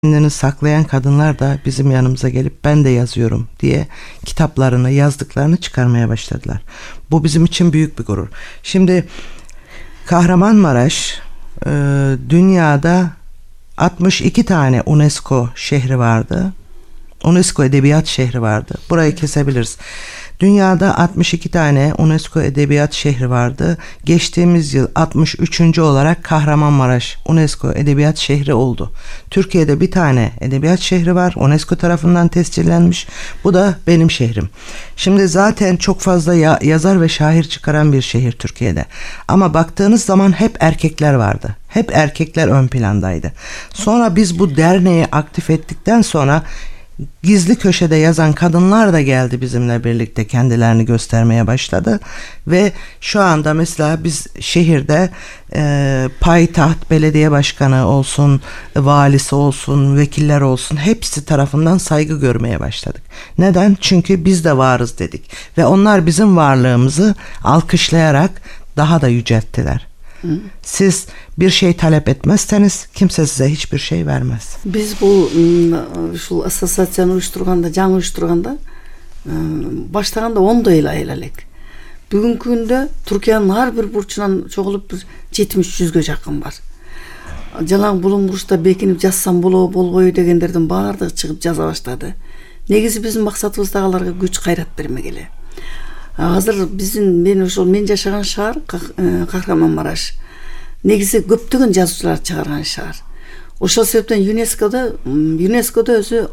Kendini saklayan kadınlar da bizim yanımıza gelip ben de yazıyorum diye kitaplarını, yazdıklarını çıkarmaya başladılar. Bu bizim için büyük bir gurur. Şimdi Kahramanmaraş dünyada 62 tane UNESCO şehri vardı. UNESCO Edebiyat Şehri vardı. Burayı kesebiliriz. Dünyada 62 tane UNESCO Edebiyat Şehri vardı. Geçtiğimiz yıl 63. olarak Kahramanmaraş UNESCO Edebiyat Şehri oldu. Türkiye'de bir tane edebiyat şehri var. UNESCO tarafından tescillenmiş. Bu da benim şehrim. Şimdi zaten çok fazla yazar ve şair çıkaran bir şehir Türkiye'de. Ama baktığınız zaman hep erkekler vardı. Hep erkekler ön plandaydı. Sonra biz bu derneği aktif ettikten sonra gizli köşede yazan kadınlar da geldi bizimle birlikte, kendilerini göstermeye başladı ve şu anda mesela biz şehirde payitaht belediye başkanı olsun, valisi olsun, vekiller olsun, hepsi tarafından saygı görmeye başladık. Neden? Çünkü biz de varız dedik ve onlar bizim varlığımızı alkışlayarak daha da yücelttiler. Siz bir şey talep etmezseniz kimse size hiçbir şey vermez. Biz bu şu asosiyasyonu uyuşturganda, can uyuşturganda başlaganda 10 yıl ayladık. Bugünkü günde Türkiye'nin her bir burçundan çoğulup 70-100'e jakın var. Jalan bulun burçta bekinip жазsam bolgoyu degenlerden bardığı çıkıp jaza başladı. Negisi bizim maksatыбыздагыларга güç kayrat bermegeli. Hazır men жашаган шаар Kahramanmaraş. Негизи көптөгөн жазуучулар чыгарган шаар. Ошол себептен ЮНЕСКОдо өзү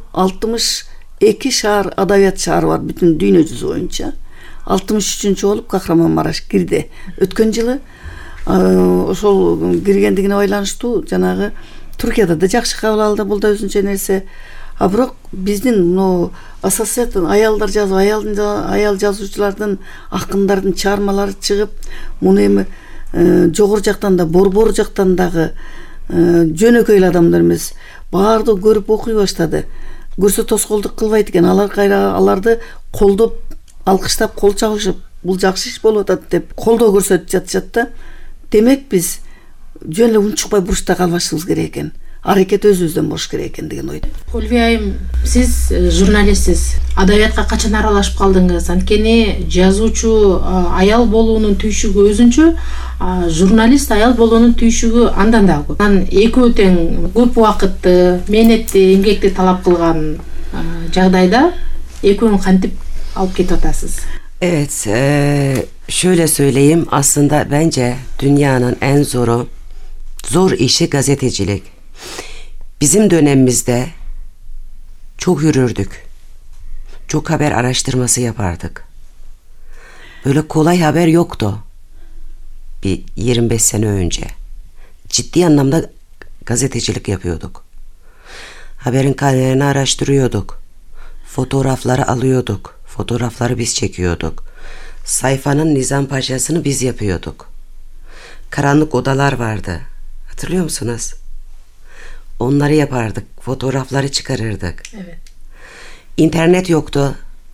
62 шаар, адабият шаары бар бүтүн дүйнө жүзү боюнча. 63-чү болуп Kahramanmaraş кирди. Өткөн жылы ошол киргендигине байланыштуу жанагы Түркияда да жакшы кабыл алды. Бул да өзүнчө нерсе. А бирок биздин ассоциациятын аялдар жазып, аял жазуучулардын, акындардын чыгармалары чыгып, муну эми жогору жактан да, борбор жактан дагы жөнөкөй эле адамдар эмес, баардыгы көрүп окуй баштады. Көрсө тоскоолдук кылбайт экен, аларды колдоп, алкыштап, кол чабышып, бул жакшы иш болуп атат деп колдоо көрсөтүп жатышат да. Демек биз жөн эле унчукпай бурчта калбашыбыз керек экен. Аракет өзүбүздөн болуш керек экен деген ойдо. Ульвия айым, сиз журналистсиз. Адабиятка качан аралашып калдыңыз? Анткени жазуучу аял болуунун түйшүгү өзүнчө, журналист аял болуунун түйшүгү андан да көп. Экөө тең көп убакытты, мээнетти, эмгекти талап кылган жагдайда экөөнү кантип алып кетип атасыз? Evet, şöyle söyleyeyim, aslında bence dünyanın en zor işi gazetecilik. Bizim dönemimizde çok yürürdük. Çok haber araştırması yapardık. Böyle kolay haber yoktu. Bir 25 sene önce. Ciddi anlamda gazetecilik yapıyorduk. Haberin kaynağını araştırıyorduk. Fotoğrafları alıyorduk. Fotoğrafları biz çekiyorduk. Sayfanın nizamparçasını biz yapıyorduk. Karanlık odalar vardı. Hatırlıyor musunuz? Onları yapardık. Fotoğrafları çıkarırdık. Evet. İnternet yoktu.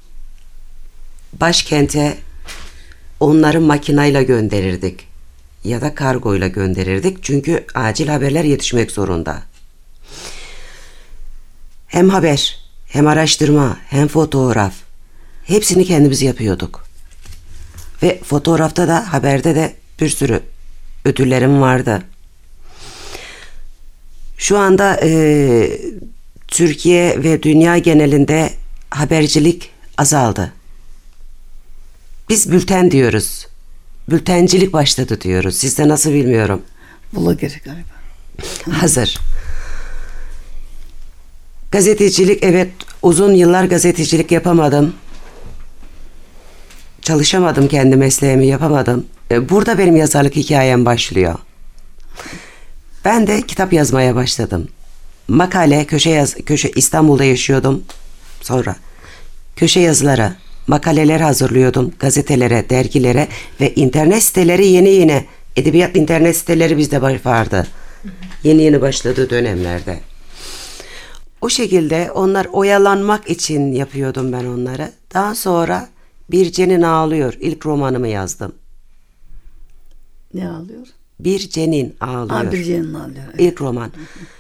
Başkente onları makinayla gönderirdik. Ya da kargoyla gönderirdik. Çünkü acil haberler yetişmek zorunda. Hem haber, hem araştırma, hem fotoğraf. Hepsini kendimiz yapıyorduk. Ve fotoğrafta da, haberde de bir sürü ödüllerim vardı. Şu anda Türkiye ve dünya genelinde habercilik azaldı. Biz bülten diyoruz. Bültencilik başladı diyoruz. Sizde nasıl bilmiyorum. Blogger galiba. Hazır. Gazetecilik, evet, uzun yıllar gazetecilik yapamadım. Çalışamadım, kendi mesleğimi yapamadım. Burada benim yazarlık hikayem başlıyor. Ben de kitap yazmaya başladım. Makale, köşe İstanbul'da yaşıyordum. Sonra köşe yazıları, makaleler hazırlıyordum gazetelere, dergilere ve internet siteleri yeni edebiyat internet siteleri bizde vardı. Yeni başladığı dönemlerde. O şekilde onlar oyalanmak için yapıyordum ben onları. Daha sonra Bir Cenin Ağlıyor ilk romanımı yazdım. Ne ağlıyor? Bir Cenin Ağlıyor. Bir Cenin Ağlıyor. Evet. İlk roman.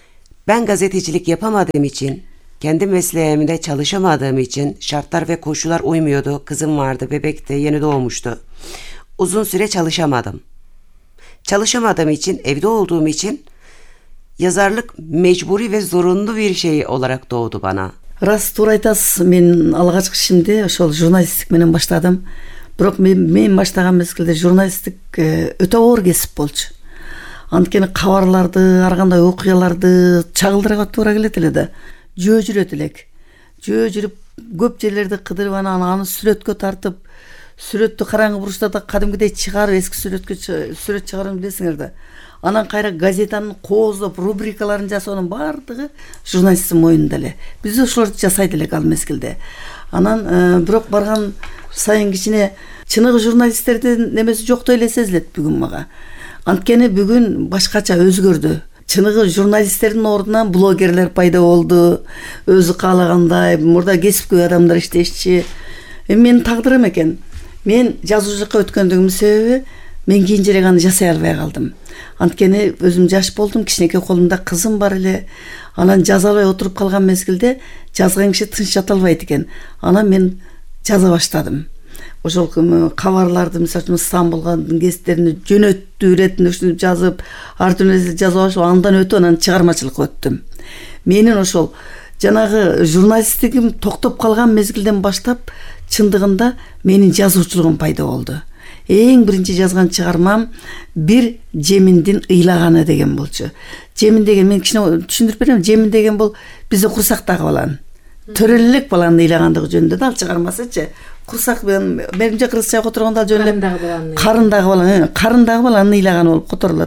Ben gazetecilik yapamadığım için, kendi mesleğimde çalışamadığım için şartlar ve koşullar uymuyordu. Kızım vardı, bebek de yeni doğmuştu. Uzun süre çalışamadım. Çalışamadığım için, evde olduğum için yazarlık mecburi ve zorunlu bir şey olarak doğdu bana. Rast туура айтасыз. Мен алгачкы ишимди ошол журналисттик менен баштадым. Бирок мен баштаган мезгилде журналисттик өтө оор кесип болчу. Анткени кабарларды, ар кандай окуяларды чагылдырууга туура келет эле да. Жөө жүрөт элек. Жөө жүрүп көп жерлерди кыдырып аны сүрөткө тартып, сүрөттү караңгы буручта да кадимкидей чыгарып, эски сүрөт чыгарып билесиңер да. Анан кайра газетанын кооздоп, рубрикаларын жасоонун баардыгы журналисттин моюнунда эле. Биз ошолорду жасайт элек ал мезгилде. Анан бирок барган сайын кичине чыныгы журналисттердин немеси жоктой эле сезилет бүгүн мага. Анткени бүгүн башкача өзгөрдү. Чыныгы журналисттердин ордуна блогерлер пайда болду. Өзү каалагандай мурда кесипкөй адамдар иштешчи. Менин тагдырым экен. Мен жазуучулукка өткөндүгүмдүн себеби мен кийинчерээк аны жасай албай калдым. Анткени өзүм жаш болдум, кичинекей колумда кызым бар эле. Анан жаза албай отуруп калган мезгилде жазган киши тынч жата албайт экен. Анан мен жаза баштадым. Ошол кабарларды, мисалы Стамбулдун гезиттерине жөнөттүү иретинде жазып, ар түрдүү жазып алып, андан өтүп анан чыгармачылыкка өттүм. Менин ошол жанагы журналисттигим токтоп калган мезгилден баштап, чындыгында менин жазуучулугум пайда болду. Эң биринчи жазган чыгармам бир жеминдин ыйлаганы деген болчу. Жемин деген мен кичине түшүндүрүп берем. Жемин деген бул бизде курсактагы балан. Төрөлүк баланы ыйлагандыгы жөнүндө да ал чыгармасычы. Курсак менимче кыргызча которгондо ал жөнүндө карындагы баланы ыйлаганы болуп которулат.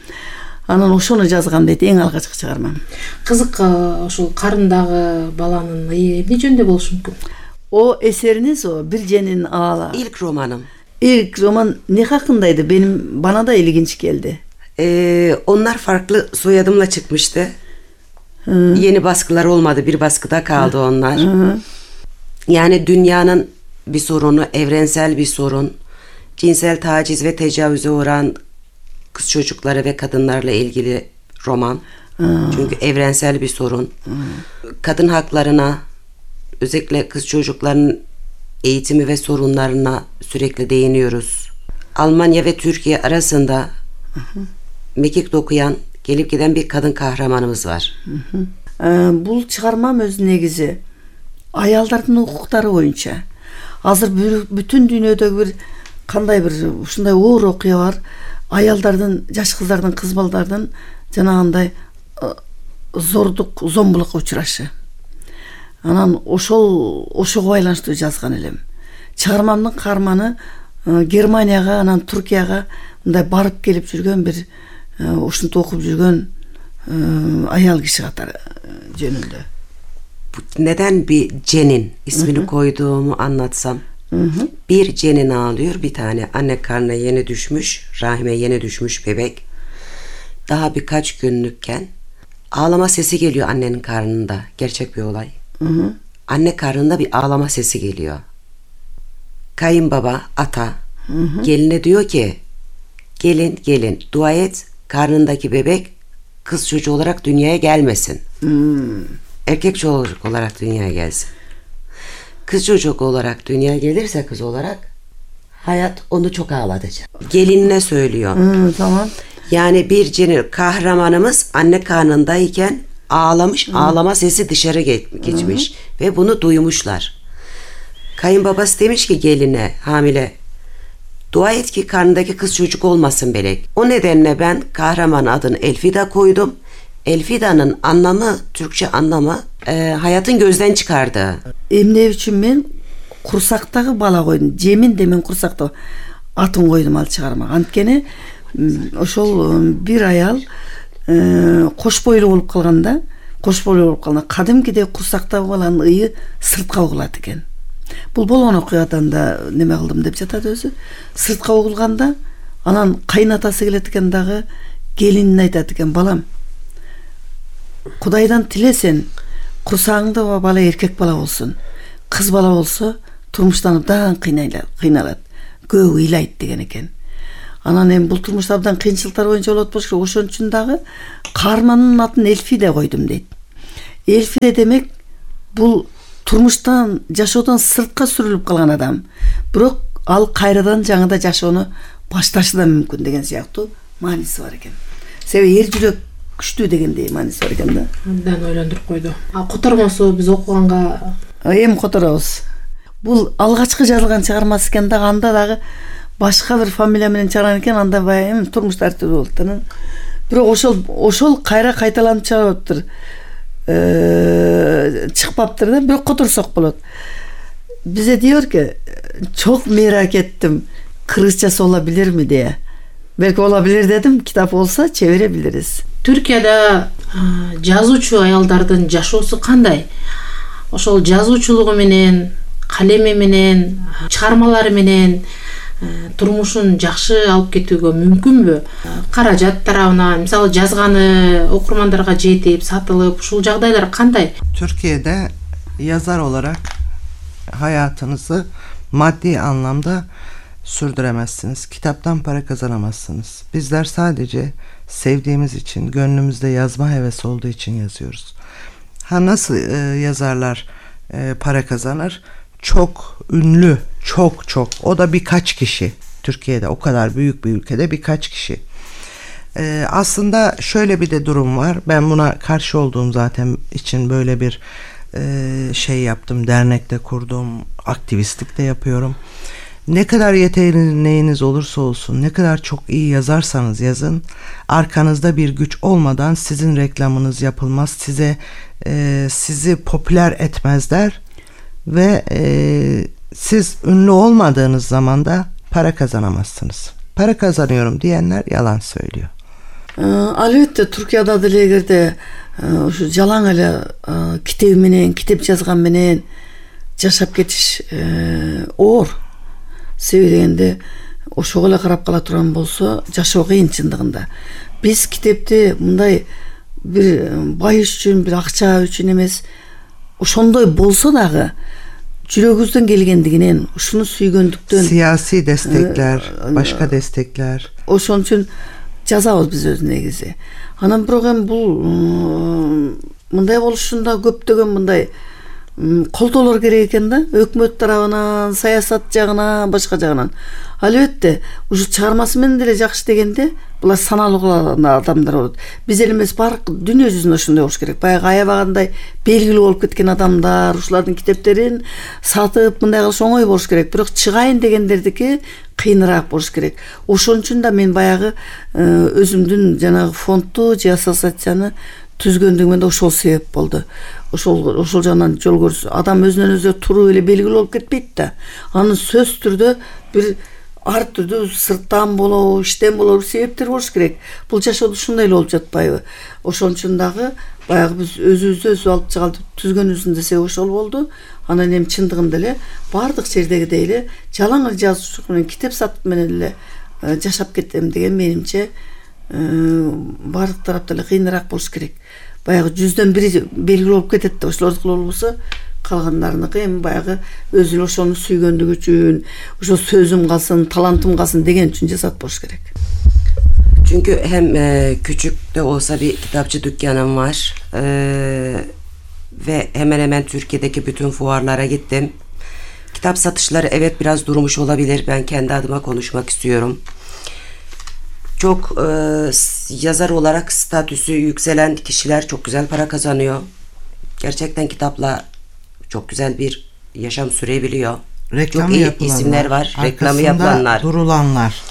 Анан ошону жазгам дейт, эң алгачкы чыгармам. Кызык, ошол карындагы баланын ые эмне жөнүндө болушу мүмкүн? O eseriniz o, Bir Cenin Ağla. İlk romanım. İlk roman ne hakkındaydı? Bana da ilginç geldi. Onlar farklı soyadımla çıkmıştı. Yeni baskılar olmadı. Bir baskıda kaldı onlar. Yani dünyanın bir sorunu, evrensel bir sorun. Cinsel taciz ve tecavüze uğrayan kız çocukları ve kadınlarla ilgili roman. Çünkü evrensel bir sorun. Kadın haklarına, özellikle kız çocuklarının eğitimi ve sorunlarına sürekli değiniyoruz. Almanya ve Türkiye arasında mekik dokuyan, gelip giden bir kadın kahramanımız var. Бул чыгармам өз негизи аялдардын укуктары боюнча. Азыр бүтүн дүйнөдөгү бир кандай бир ушундай оор окуя бар. Аялдардын, жаш кыздардын, кыз балдардын жанагындай зордук, зомбулукка учурашы. Анан ошого байланыштуу жазган элем. Чыгармамдын каарманы Германияга, анан Туркияга мындай барып келип жүргөн бир ушинтип окуп жүргөн ayal kişi katары жөнүндө. Neden bir cenin ismini koyduğumu anlatsam. Bir cenin ağlıyor, bir tane anne karnına yeni düşmüş, rahime yeni düşmüş bebek. Daha birkaç günlükken ağlama sesi geliyor annenin karnında. Gerçek bir olay. Anne karnında bir ağlama sesi geliyor. Kayınbaba, ata geline diyor ki gelin dua et, karnındaki bebek kız çocuğu olarak dünyaya gelmesin. Erkek çocuk olarak dünyaya gelsin. Kız çocuk olarak dünyaya gelirse kız olarak hayat onu çok ağlatacak. Gelinine söylüyor. Tamam. Yani bir cenin kahramanımız anne karnındayken ağlamış, ağlama sesi dışarı geçmiş ve bunu duymuşlar. Kayınbabası demiş ki geline, hamile, dua et ki karnındaki kız çocuk olmasın belek. O nedenle ben kahraman adını Elfida koydum. Elfida'nın anlamı, Türkçe anlamı hayatın gözden çıkardığı. Emne üçün men kursaktagı bala koydum. Cemin de men kursakta atın koydum al çıkarmak. Antkeni ошол bir ayal koş boylu olup kalganda, kadimkide kursaktagı balanın ıyı sırtka uğuladı eken. Бул болгон окуядан да неме кылдым деп жатат өзү. Сыртка угулганда анан кайнатасы келет экен дагы келинине айтат экен, балам, Кудайдан тилесен курсагыңда бала эркек бала болсун. Кыз бала болсо турмуштан абдан кыйналат, көп ыйлайт деген экен. Анан эми бул турмушта абдан кыйынчылыктар боюнча болот болуш керек. Ошон үчүн дагы каармандын атын Элфиде койдум дейт. Элфиде демек бул турмуштан жашоодон сыртка сүрүлүп калган адам. Бирок ал кайрадан жаңыда жашоону башташы да мүмкүн деген сыяктуу мааниси бар экен. Себеби эр жүрөк күчтүү дегендей мааниси бар экен да. Абдан ойлондуруп койду. Котормосу биз окуганга эми которобуз. Бул алгачкы жазылган чыгармасы экен да, анда дагы башка бир фамилия менен чыгарган экен, анда баягы эми турмуш тартиби болуп да. Бирок ошол кайра кайталанып чыгаптыр. Чыкпаптыр да, бирок которсок болот. Бизе диyorки, çok merak ettim. Kırgızcası olabilir mi diye. Belki olabilir dedim. Kitap olsa çevirebiliriz. Türkiye'de жазуучу аялдардын жашоосу кандай? Ошол жазуучулугу менен, калеми менен, чыгармалары менен турмушун жакшы алып кетүүгө мүмкүнбү? Каражат тарабынан, мисалы жазганы окурмандарга жетип, сатылып, ушул жагдайлар кандай? Türkiye'de yazar olarak hayatınızı maddi anlamda sürdüremezsiniz. Kitaptan para kazanamazsınız. Bizler sadece sevdiğimiz için, gönlümüzde yazma hevesi olduğu için yazıyoruz. Nasıl yazarlar para kazanır? Çok ünlü, çok. O da birkaç kişi. Türkiye'de o kadar büyük bir ülkede birkaç kişi. Aslında şöyle bir de durum var. Ben buna karşı olduğum zaten için böyle bir şey yaptım. Dernekte kurdum. Aktivistlik de yapıyorum. Ne kadar yeteneğiniz olursa olsun, ne kadar çok iyi yazarsanız yazın, arkanızda bir güç olmadan sizin reklamınız yapılmaz, sizi popüler etmezler ve siz ünlü olmadığınız zaman da para kazanamazsınız. Para kazanıyorum diyenler yalan söylüyor. Albatta Türkiye'de деле эгерде ушу жалаң эле китеби менен, китеп жазган менен жашап кетиш оор. Себеби дегенде ошого эле карап кала турган болсо жашоо кыйын чындыгында. Биз китепти мындай бир байыш үчүн, бир акча үчүн эмес, ошондой болсо дагы жүрөгүбүздөн келгендигинен, ушуну сүйгөндүктөн, siyasi destekler, başka destekler. Ошон үчүн жазабыз биз өз негизи. Анан бирок эми бул мындай болушунда көптөгөн мындай колдоолор керек экен да, өкмөт тарабынан, саясат жагынан, башка жагынан. Албетте, ушу чыгармасы менен деле жакшы дегенде, булар саналуу адамдар болот. Биз эле эмес, баардык дүйнө жүзүндө ошондой болуш керек. Баягы аябагандай белгилүү болуп кеткен адамдар, ушулардын китептерин сатып мындай кылыш оңой болуш керек. Бирок чыгайын дегендердики кыйыныраак болуш керек. Ошон үчүн да мен баягы өзүмдүн жанагы фондду же ассоциацияны түзгөндүгүмө да ошол себеп болду. Ошол жагынан жол көрсө, адам өзүнөн өзү туруп эле белгилүү болуп кетпейт да. Анын сөз түрдө бир ар түрдүү сырттан болобу, иштен болобу себептер болуш керек. Бул жашоодо ушундай эле болуп жатпайбы? Ошон үчүн дагы баягы биз өзүбүздү алып чыгып түзгөнүбүздүн да себеби ошол болду. Анан эми чындыгында эле баардык жердегидей эле жалаң эле жазуучулук менен, китеп сатып менен эле жашап кетем деген менимче баардык тарапта эле кыйыныраак болуш керек. Баягы 100дөн 1 белгилүү болуп кетет да, ошолордуку болбосо калгандарыныкы эми баягы өзү эле ошону сүйгөндүгү үчүн, ошо сөзүм калсын, талантым калсын деген үчүн жасап болуш керек. Çünkü hem küçük de olsa bir kitapçı dükkanım var ve hemen hemen Türkiye'deki bütün fuarlara gittim. Kitap satışları evet biraz durmuş olabilir. Ben kendi adıma konuşmak istiyorum. Çok yazar olarak statüsü yükselen kişiler çok güzel para kazanıyor. Gerçekten kitapla çok güzel bir yaşam sürebiliyor. Reklamı çok iyi yapılanlar, isimler var. Reklamı arkasında yapılanlar. durulanlar.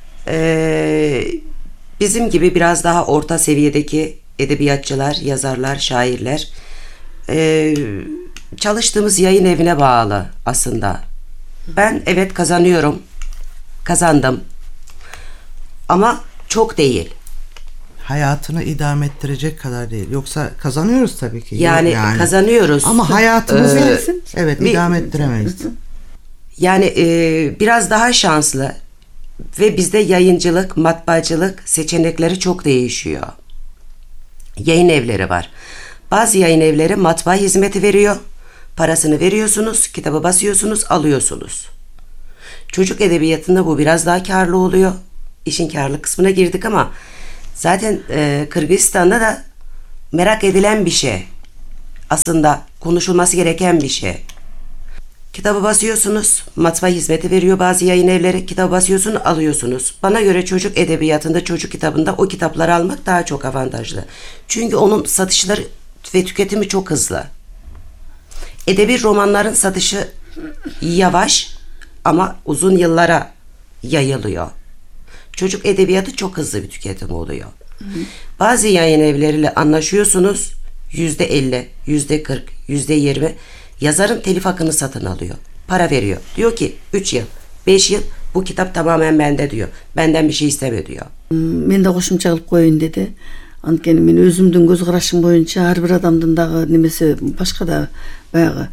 Bizim gibi biraz daha orta seviyedeki edebiyatçılar, yazarlar, şairler çalıştığımız yayın evine bağlı aslında. Ben evet kazandım ama çok değil. Hayatını idame ettirecek kadar değil. Yoksa kazanıyoruz tabii ki. Yani kazanıyoruz. Ama hayatımızı evet idame ettiremeyiz. Yani biraz daha şanslı ve bizde yayıncılık, matbaacılık seçenekleri çok değişiyor. Yayın evleri var. Bazı yayın evleri matbaa hizmeti veriyor. Parasını veriyorsunuz, kitabı basıyorsunuz, alıyorsunuz. Çocuk edebiyatında bu biraz daha karlı oluyor. işin karlı kısmına girdik ama zaten Kırgızistan'da da merak edilen bir şey. Aslında konuşulması gereken bir şey. Kitabı basıyorsunuz, matbaa hizmeti veriyor bazı yayın evleri, kitabı basıyorsunuz, alıyorsunuz. Bana göre çocuk edebiyatında, çocuk kitabında o kitapları almak daha çok avantajlı. Çünkü onun satışları ve tüketimi çok hızlı. Edebi romanların satışı yavaş ama uzun yıllara yayılıyor. Çocuk edebiyatı çok hızlı bir tüketim oluyor. Bazı yayın evleriyle anlaşıyorsunuz, %50, %40, %20 yazarın telif hakkını satın alıyor. Para veriyor. Diyor ki 3 yıl, 5 yıl bu kitap tamamen bende diyor. Benden bir şey isteme diyor. Men de qo'shimcha qilib qo'yayın dedi. Antkeni men özümdün göz qarashim boyunca har bir adamdın dagı nemesi başka da bayağı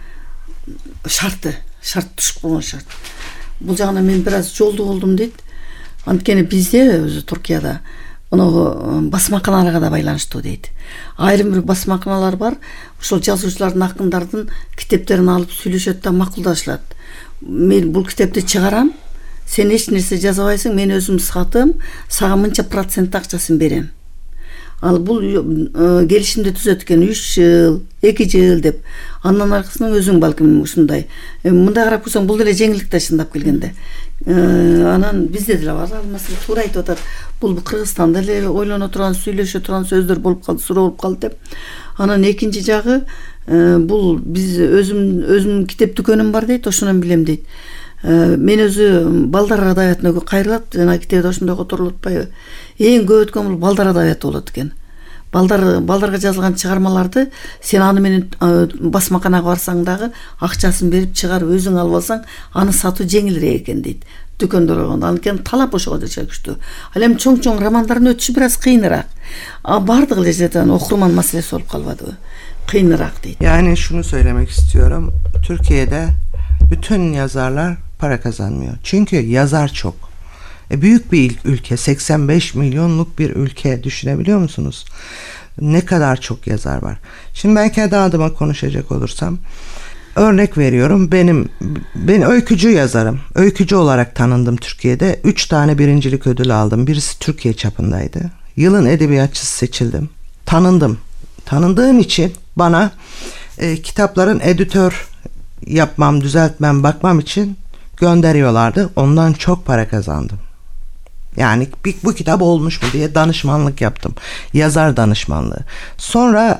şart düşüp bolgan şart. Bu jagına men biraz joldu oldum deydi. Antkeni bizde özü Türkiye'de onu basmakanalarga da байланыштуу дейт. Айрым bir basmakanalar var. Ошол жазуучулардын, акындардын китептерин алып сүйлөшөт да макулдашылат. Мен бул китепти чыгарам. Sen hiç nerse жазабайсың, мен өзüm сатым, сага мынча процент акчасын берем. Ал бул келишимди түзөт экен 3 жыл, 2 жыл деп. Андан аркасынан өзүң балким ушундай. Мындай карап көрсөң бул деле жеңилдик да чындап келгенде. Анан бизде деле бар, маселе туура айтып атат. Бул Кыргызстанда эле ойлоно турган, сүйлөшө турган сөздөр болуп калды, суроо болуп калды деп. Анан экинчи жагы бул биз өзүм китеп дүкөнүм бар дейт, ошондон билем дейт. Мен өзү балдар адабиятына кайрылат, жана китепте ошондой которулуп атпайбы? Эң көп өткөн бул балдар адабияты болот экен. Балдарга жазылган чыгармаларды сен аны менен басмаканага барсаң дагы акчасын берип чыгарып өзүң алып алсаң, аны сатуу жеңилирээк экен дейт. Дүкөндөр болгондо анткени талап ошого деле күчтүү. Ал эми чоң романдардын өтүшү бир аз кыйыныраак. Бардыгы эле жерден окурман маселеси болуп калбадыбы? Kıyınarak değil. Yani şunu söylemek istiyorum. Türkiye'de bütün yazarlar para kazanmıyor. Çünkü yazar çok. Büyük bir ülke, 85 milyonluk bir ülke, düşünebiliyor musunuz? Ne kadar çok yazar var. Şimdi ben kendi adıma konuşacak olursam, örnek veriyorum, ben öykücü yazarım. Öykücü olarak tanındım Türkiye'de. 3 tane birincilik ödülü aldım. Birisi Türkiye çapındaydı. Yılın edebiyatçısı seçildim. Tanındım. Tanındığım için bana kitapların editör yapmam, düzeltmem, bakmam için gönderiyorlardı. Ondan çok para kazandım. Yani bu kitap olmuş mu diye danışmanlık yaptım. Yazar danışmanlığı. Sonra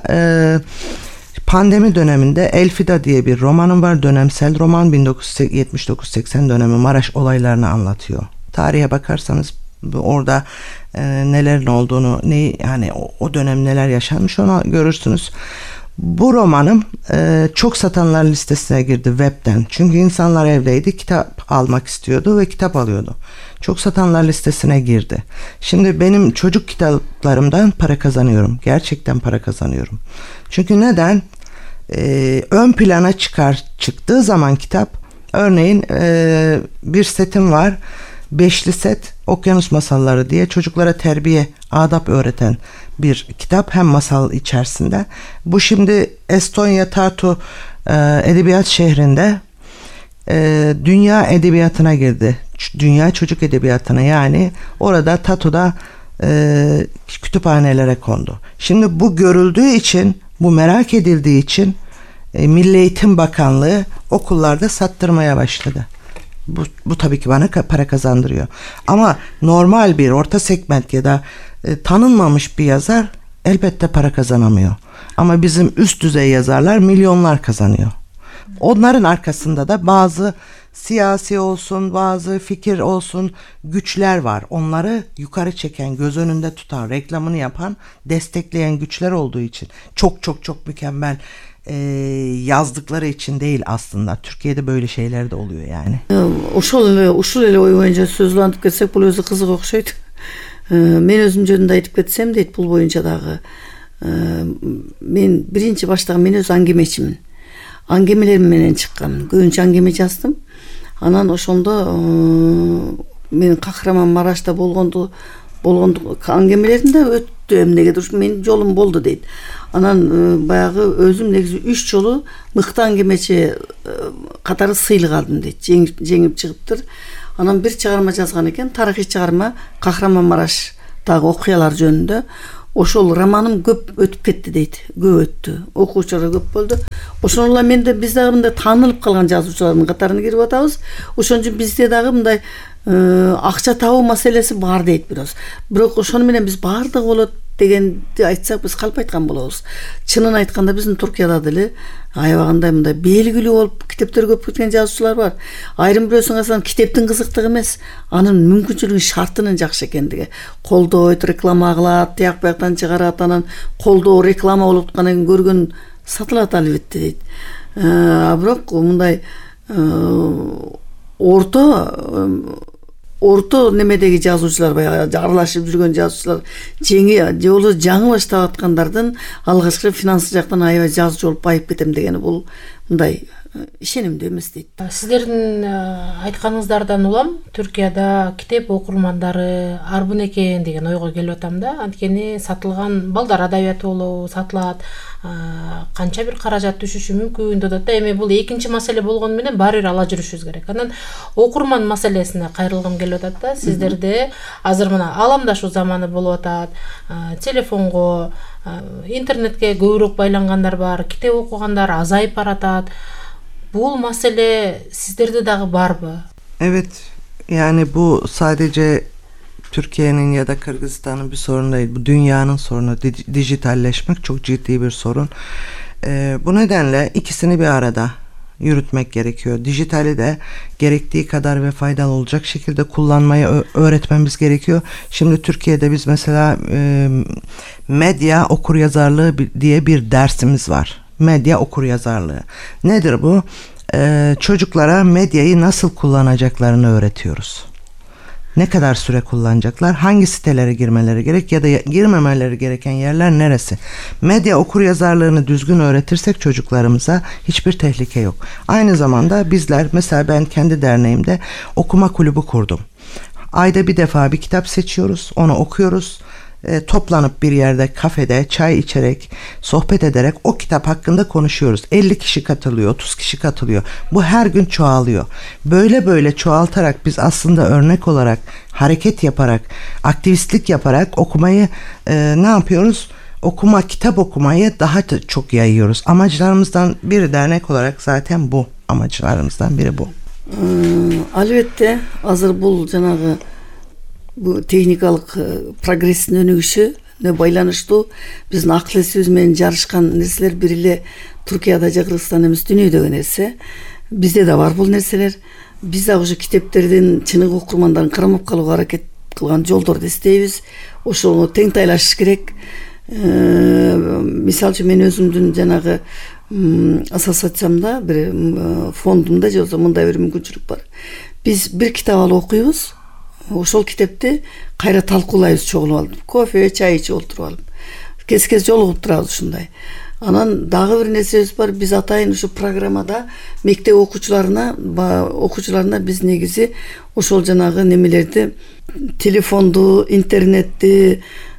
pandemi döneminde Elfida diye bir romanım var. Dönemsel roman, 1979-80 dönemi Maraş olaylarını anlatıyor. Tarihe bakarsanız orada nelerin olduğunu, yani o dönem neler yaşanmış onu görürsünüz. Bu romanım çok satanlar listesine girdi webten. Çünkü insanlar evdeydi, kitap almak istiyordu ve kitap alıyordu. Çok satanlar listesine girdi. Şimdi benim çocuk kitaplarımdan para kazanıyorum. Gerçekten para kazanıyorum. Çünkü neden? Ön plana çıktığı zaman kitap, örneğin bir setim var. 5'li set Okyanus Masalları diye çocuklara terbiye, adap öğreten bir kitap, hem masal içerisinde. Bu şimdi Estonya Tartu Edebiyat Şehri'nde dünya edebiyatına girdi. Dünya çocuk edebiyatına, yani orada Tartu'da kütüphanelere kondu. Şimdi bu görüldüğü için, bu merak edildiği için Milli Eğitim Bakanlığı okullarda sattırmaya başladı. Bu tabii ki bana para kazandırıyor. Ama normal bir orta segment ya da tanınmamış bir yazar elbette para kazanamıyor. Ama bizim üst düzey yazarlar milyonlar kazanıyor. Onların arkasında da bazı siyasi olsun, bazı fikir olsun güçler var. Onları yukarı çeken, göz önünde tutan, reklamını yapan, destekleyen güçler olduğu için çok mükemmel yazdıkları için değil aslında. Türkiye'de böyle şeyler de oluyor yani. Ушул эле ой боюнча сөзлантып кетсек, бул өзү кызык окшойт. Мен өзүм жөнүндө айтып кетсем дейт, бул боюнча дагы мен биринчи баштагы мен өз аңгемечимин. Аңгемелерим менен чыккан. Көбүнчө аңгеме жаздым. Анан ошондо мен Кахраман Марашта болгондо аңгемелеримде өттү, эмнеге дуруш менин жолум болду дейт. Анан баягы өзүм негизи 3 жолу мыкты аңгемечи катары сыйлык алдым дейт. Жеңип чыгыптыр. Анан bir чыгарма жазган экен, тарыхый чыгарма Kahramanmaraş'tагы окуялар жөнүндө. Ошол романым көп өтүп кетти дейт. Көп өттү. Окуучулар көп болду. Ошонула менде биз дагы мындай таанылып калган жазуучулардын катарына кирип атабыз. Ошон үчүн бизде дагы мындай акча табуу маселеси бар дейт бирөөс. Бирок ошону менен биз баардыгы болот дегенди айтсак биз калп айткан болобуз. Чынын айтканда биздин Туркияда деле аябагандай мындай белгилүү болуп китептер көп кеткен жазуучулар бар. Айрым бирөөсүн карасаң китептин кызыктыгы эмес, анын мүмкүнчүлүгү шартынын жакшы экендиги. Колдойт, реклама кылат, тияк бияктан чыгарат, анан колдоо реклама болуп атканын көргөн сатылат албетте дейт. Бирок мындай орто немедеги жазуучулар, баягы аралашып жүргөн жазуучулар, жолу жаңы баштап аткандардын алгачкы финансы жактан аябай жазуучу болуп байып кетем дегени бул мындай ишенимдүү эмес дейт. Сиздердин айтканыңыздардан улам Түркияда китеп окурмандары арбын экен деген ойго келип атам да. Анткени сатылган балдар адабияты болобу, сатылат, канча бир каражат түшүшү мүмкүн деп да. Эми бул экинчи маселе болгону менен баары бир ала жүрүшүбүз керек. Анан окурман маселесине кайрылгым келип атат да. Сиздерде азыр мына аламдашуу заманы болуп атат. Телефонго, интернетке көбүрөөк байлангандар бар, китеп окугандар азайып баратат. Bu mesele sizlerde dağı var mı? Evet, yani bu sadece Türkiye'nin ya da Kırgızistan'ın bir sorunu değil. Bu dünyanın sorunu. Dijitalleşmek çok ciddi bir sorun. Bu nedenle ikisini bir arada yürütmek gerekiyor. Dijitali de gerektiği kadar ve faydalı olacak şekilde kullanmayı öğretmemiz gerekiyor. Şimdi Türkiye'de biz mesela medya okuryazarlığı diye bir dersimiz var. Medya okuryazarlığı. Nedir bu? Çocuklara medyayı nasıl kullanacaklarını öğretiyoruz. Ne kadar süre kullanacaklar, hangi sitelere girmeleri gerek ya da girmemeleri gereken yerler neresi? Medya okuryazarlığını düzgün öğretirsek çocuklarımıza hiçbir tehlike yok. Aynı zamanda bizler, mesela ben kendi derneğimde okuma kulübü kurdum. Ayda bir defa bir kitap seçiyoruz, onu okuyoruz. Toplanıp bir yerde kafede çay içerek, sohbet ederek o kitap hakkında konuşuyoruz. 50 kişi katılıyor, 30 kişi katılıyor. Bu her gün çoğalıyor. Böyle çoğaltarak biz aslında örnek olarak, hareket yaparak, aktivistlik yaparak okumayı ne yapıyoruz? Kitap okumayı daha çok yayıyoruz. Amaclarımızdan biri dernek olarak zaten bu. Amaclarımızdan biri bu. Albatta, hazır bul janağı bu техникалык прогресстин өнүгүшүнө байланыштуу биздин акыл эсибиз менен жарышкан нерселер бир эле Түркияда же Кыргызстанда эмес, дүйнөдөгү нерсе. Бизде да бар бул нерселер. Биз да уже китептердин чыныгы окурмандарын кармап калууга аракет кылган жолдорду издейбиз. Ошону тең тайлашыш керек. Мисалы үчүн мен өзүмдүн жанагы ассоциациямда, бир фондумда же болбосо мындай бир мүмкүнчүлүк бар. Биз бир китап алып окуйбуз. Ошол китепти кайра талкуулайбыз чогулуп алып, кофе, чай ичип отуруп алып. Кез жолугуп турабыз ушундай. Анан дагы бир нерсебиз бар. Биз атайын ушу программада мектеп окуучуларына биз негизи ошол жанагы немелерди, телефонду, интернетти,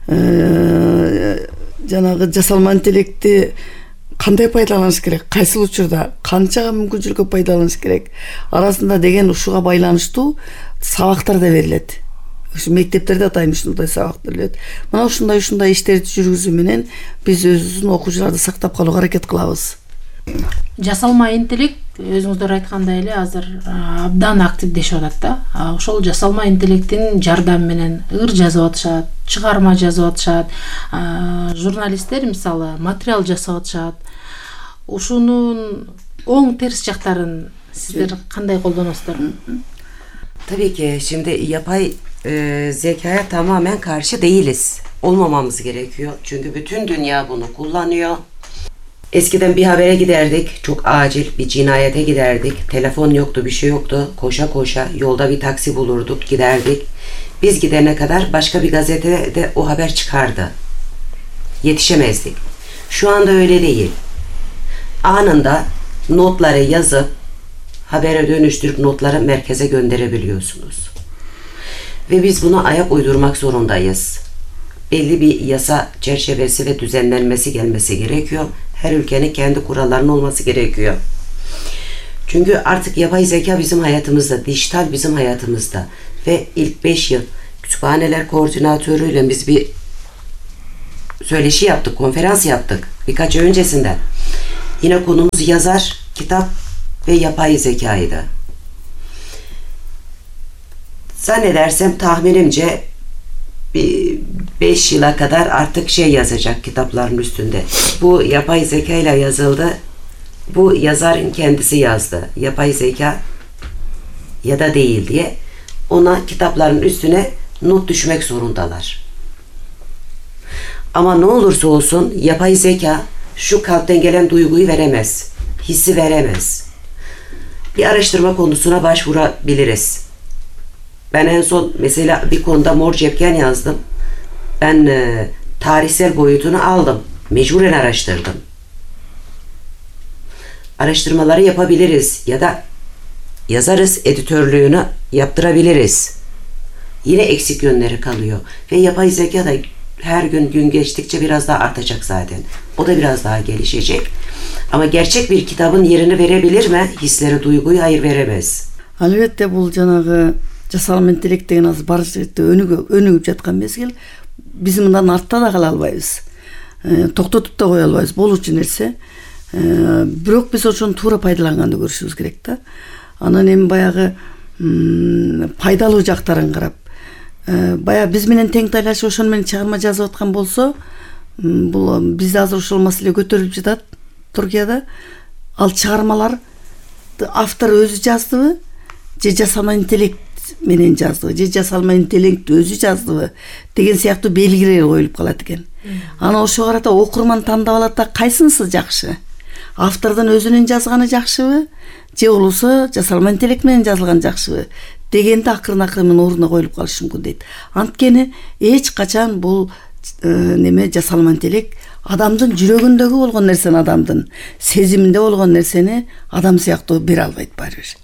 жанагы жасалма интеллектти кандай пайдаланыш керек, кайсыл учурда, канчага мүмкүнчүлүккө пайдаланыш керек арасында деген ушуга байланыштуу сабактар да берилет. Ушу мектептерде атайын ушундай сабак берилет. Мына ушундай иштерди жүргүзүү менен биз өзүбүздүн окуучуларды сактап калууга аракет кылабыз. Жасалма интеллект өзүңүздөр айткандай эле азыр абдан активдешип атат да. Ошол жасалма интеллекттин жардамы менен ыр жазып атышат, чыгарма жазып атышат, журналисттер мисалы материал жасап атышат. Ушунун оң терс жактарын сиздер кандай колдоносуздар? Tabii ki şimdi yapay zekaya tamamen karşı değiliz. Olmamamız gerekiyor. Çünkü bütün dünya bunu kullanıyor. Eskiden bir habere giderdik. Çok acil bir cinayete giderdik. Telefon yoktu, bir şey yoktu. Koşa koşa yolda bir taksi bulurduk, giderdik. Biz gidene kadar başka bir gazetede o haber çıkardı. Yetişemezdik. Şu anda öyle değil. Anında notları yazıp habere dönüştürüp notları merkeze gönderebiliyorsunuz. Ve biz buna ayak uydurmak zorundayız. Belli bir yasa çerçevesi ve düzenlenmesi gelmesi gerekiyor. Her ülkenin kendi kurallarının olması gerekiyor. Çünkü artık yapay zeka bizim hayatımızda, dijital bizim hayatımızda. Ve ilk 5 yıl kütüphaneler koordinatörüyle biz bir söyleşi yaptık, konferans yaptık birkaç ay öncesinden. Yine konumuz yazar, kitap ve yapay zekaydı. Zannedersem tahminimce 5 yıla kadar artık yazacak kitapların üstünde. Bu yapay zeka ile yazıldı. Bu yazarın kendisi yazdı. Yapay zeka ya da değil diye. Ona kitapların üstüne not düşmek zorundalar. Ama ne olursa olsun yapay zeka şu kalpten gelen duyguyu veremez. Hissi veremez. Bir araştırma konusuna başvurabiliriz. Ben en son mesela bir konuda mor cepken yazdım. Ben tarihsel boyutunu aldım. Mecburen araştırdım. Araştırmaları yapabiliriz ya da yazarız, editörlüğünü yaptırabiliriz. Yine eksik yönleri kalıyor. Ve yapay zeka da her gün geçtikçe biraz daha artacak zaten. O da biraz daha gelişecek. Ama gerçek bir kitabın yerini verebilir mi? Hisleri, duyguyu hayır veremez. Albatta bul жанагы жасалма интеллект деген азыр бар жерде өнүгүп жаткан мезгил. Биз мындан артта да кала албайбыз. Токтотуп да кое албайбыз. Болуучу нерсе. Бирок биз ошону туура пайдаланганды көрүшүбүз керек да. Анан эми баягы пайдалуу жактарын карап, баягы биз менен тең тайлашып ошону менен чыгарма жазып аткан болсо, бул бизде азыр ошол маселе көтөрүлүп жатат Туркияда. Ал чыгармалар автор өзү жаздыбы, же жасалма интеллект менен жаздыбы, же жасалма интеллект өзү жаздыбы деген сыяктуу белгилер коюлуп калат экен. Аны ошого карата окурман тандап алат да кайсынысы жакшы? Автордун өзүнүн жазганы жакшыбы, же болбосо жасалма интеллект менен жазылган жакшыбы дегенде акырын ордуна коюлуп калышы мүмкүн дейт. Анткени эч качан бул неме жасалма интеллект адамдын жүрөгүндөгү болгон нерсени, адамдын сезиминде болгон нерсени адам сыяктуу бере албайт баары бир.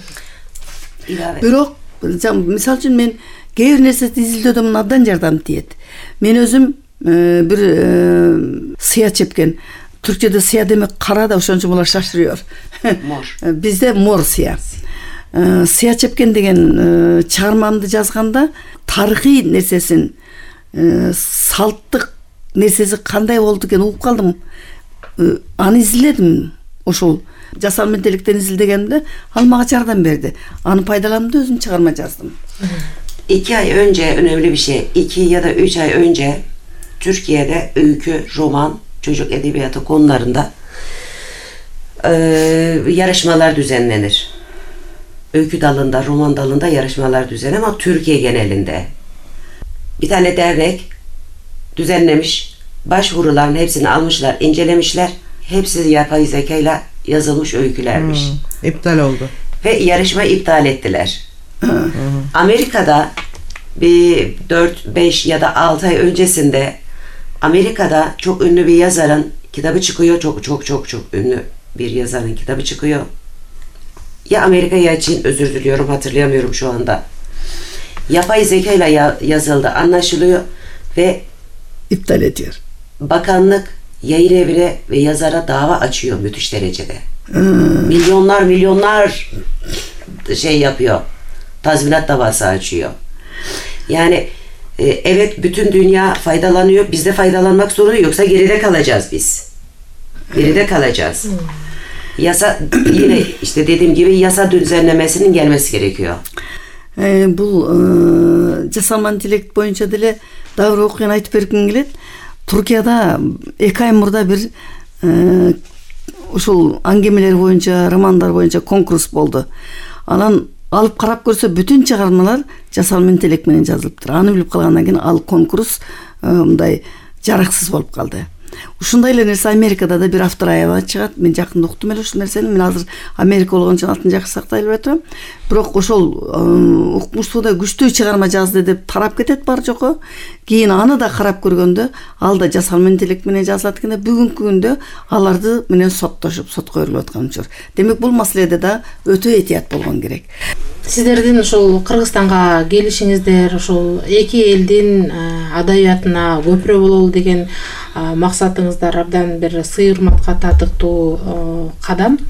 Бирок мисалы үчүн мен кээ бир нерсени изилдөөдө мына абдан жардам тиет. Мен өзүм бир сыя чепкен. Türkçe'de siyah demek kara da ошон үчүн булар шашырıyor. Mor. Bizde mor siyah. Siyah çepken degen çağırmamdı жазганда тарыхый нерсесин, салттык нерсеси кандай болду экен угуп калдым. Аны изилдедим. Ошол жасалма интеллекттен изилдегенде ал мага жардам берди. Аны пайдаланып өзүм чыгарма жаздым. 2 ay önce önemli bir şey. 2 ya da 3 ay önce Türkiye'de öykü, roman, çocuk edebiyatı konularında yarışmalar düzenlenir. Öykü dalında, roman dalında yarışmalar düzenlenir ama Türkiye genelinde. Bir tane dernek düzenlemiş, başvuruların hepsini almışlar, incelemişler. Hepsi yapay zekayla yazılmış öykülermiş. İptal oldu. Ve yarışma iptal ettiler. Amerika'da bir 4-5 ya da 6 ay öncesinde Amerika'da çok ünlü bir yazarın kitabı çıkıyor. Çok ünlü bir yazarın kitabı çıkıyor. Ya Amerika'ya için, özür diliyorum, hatırlayamıyorum şu anda. Yapay zeka ile yazıldı anlaşılıyor ve iptal ediyor. Bakanlık yayın evine ve yazara dava açıyor müthiş derecede. Milyonlar yapıyor. Tazminat davası açıyor. Yani evet, bütün dünya faydalanıyor. Biz de faydalanmak zorundayız. Yoksa geride kalacağız biz. Geride kalacağız. Yasa, yine işte dediğim gibi yasa düzenlemesinin gelmesi gerekiyor. Бул жасалма интеллект боюнча деле дагы бир окуяны айтып бергим келет. Туркияда 2 ай мурда бир ушул аңгемелер боюнча, романдар боюнча конкурс болду. Анан алып карап көрсө бүтүн чыгармалар жасалма интеллект менен жазылыптыр. Аны билип калгандан кийин ал конкурс мындай жараксыз болуп калды. Ушундай эле нерсе Америкада да бир автор аябай чыгат. Мен жакында уктум эле ушул нерсени. Мен азыр Америка болгон үчүн атын жакшы сактай элбей турам. Бирок ошол укмуштууда күчтүү чыгарма жазды деп тарап кетет бар жокко. Кийин аны да карап көргөндө ал да жасалма интеллект менен жазылат экен. Бүгүнкү күндө аларды менен соттошуп, сотко берилип аткан учур. Демек бул маселеде да өтө этият болгон керек. Сиздердин ошол Кыргызстанга келишиңиздер ошол эки элдин адабиятына көпүрө бололу деген максатыңыздар абдан бир сый урматка татыктуу кадам.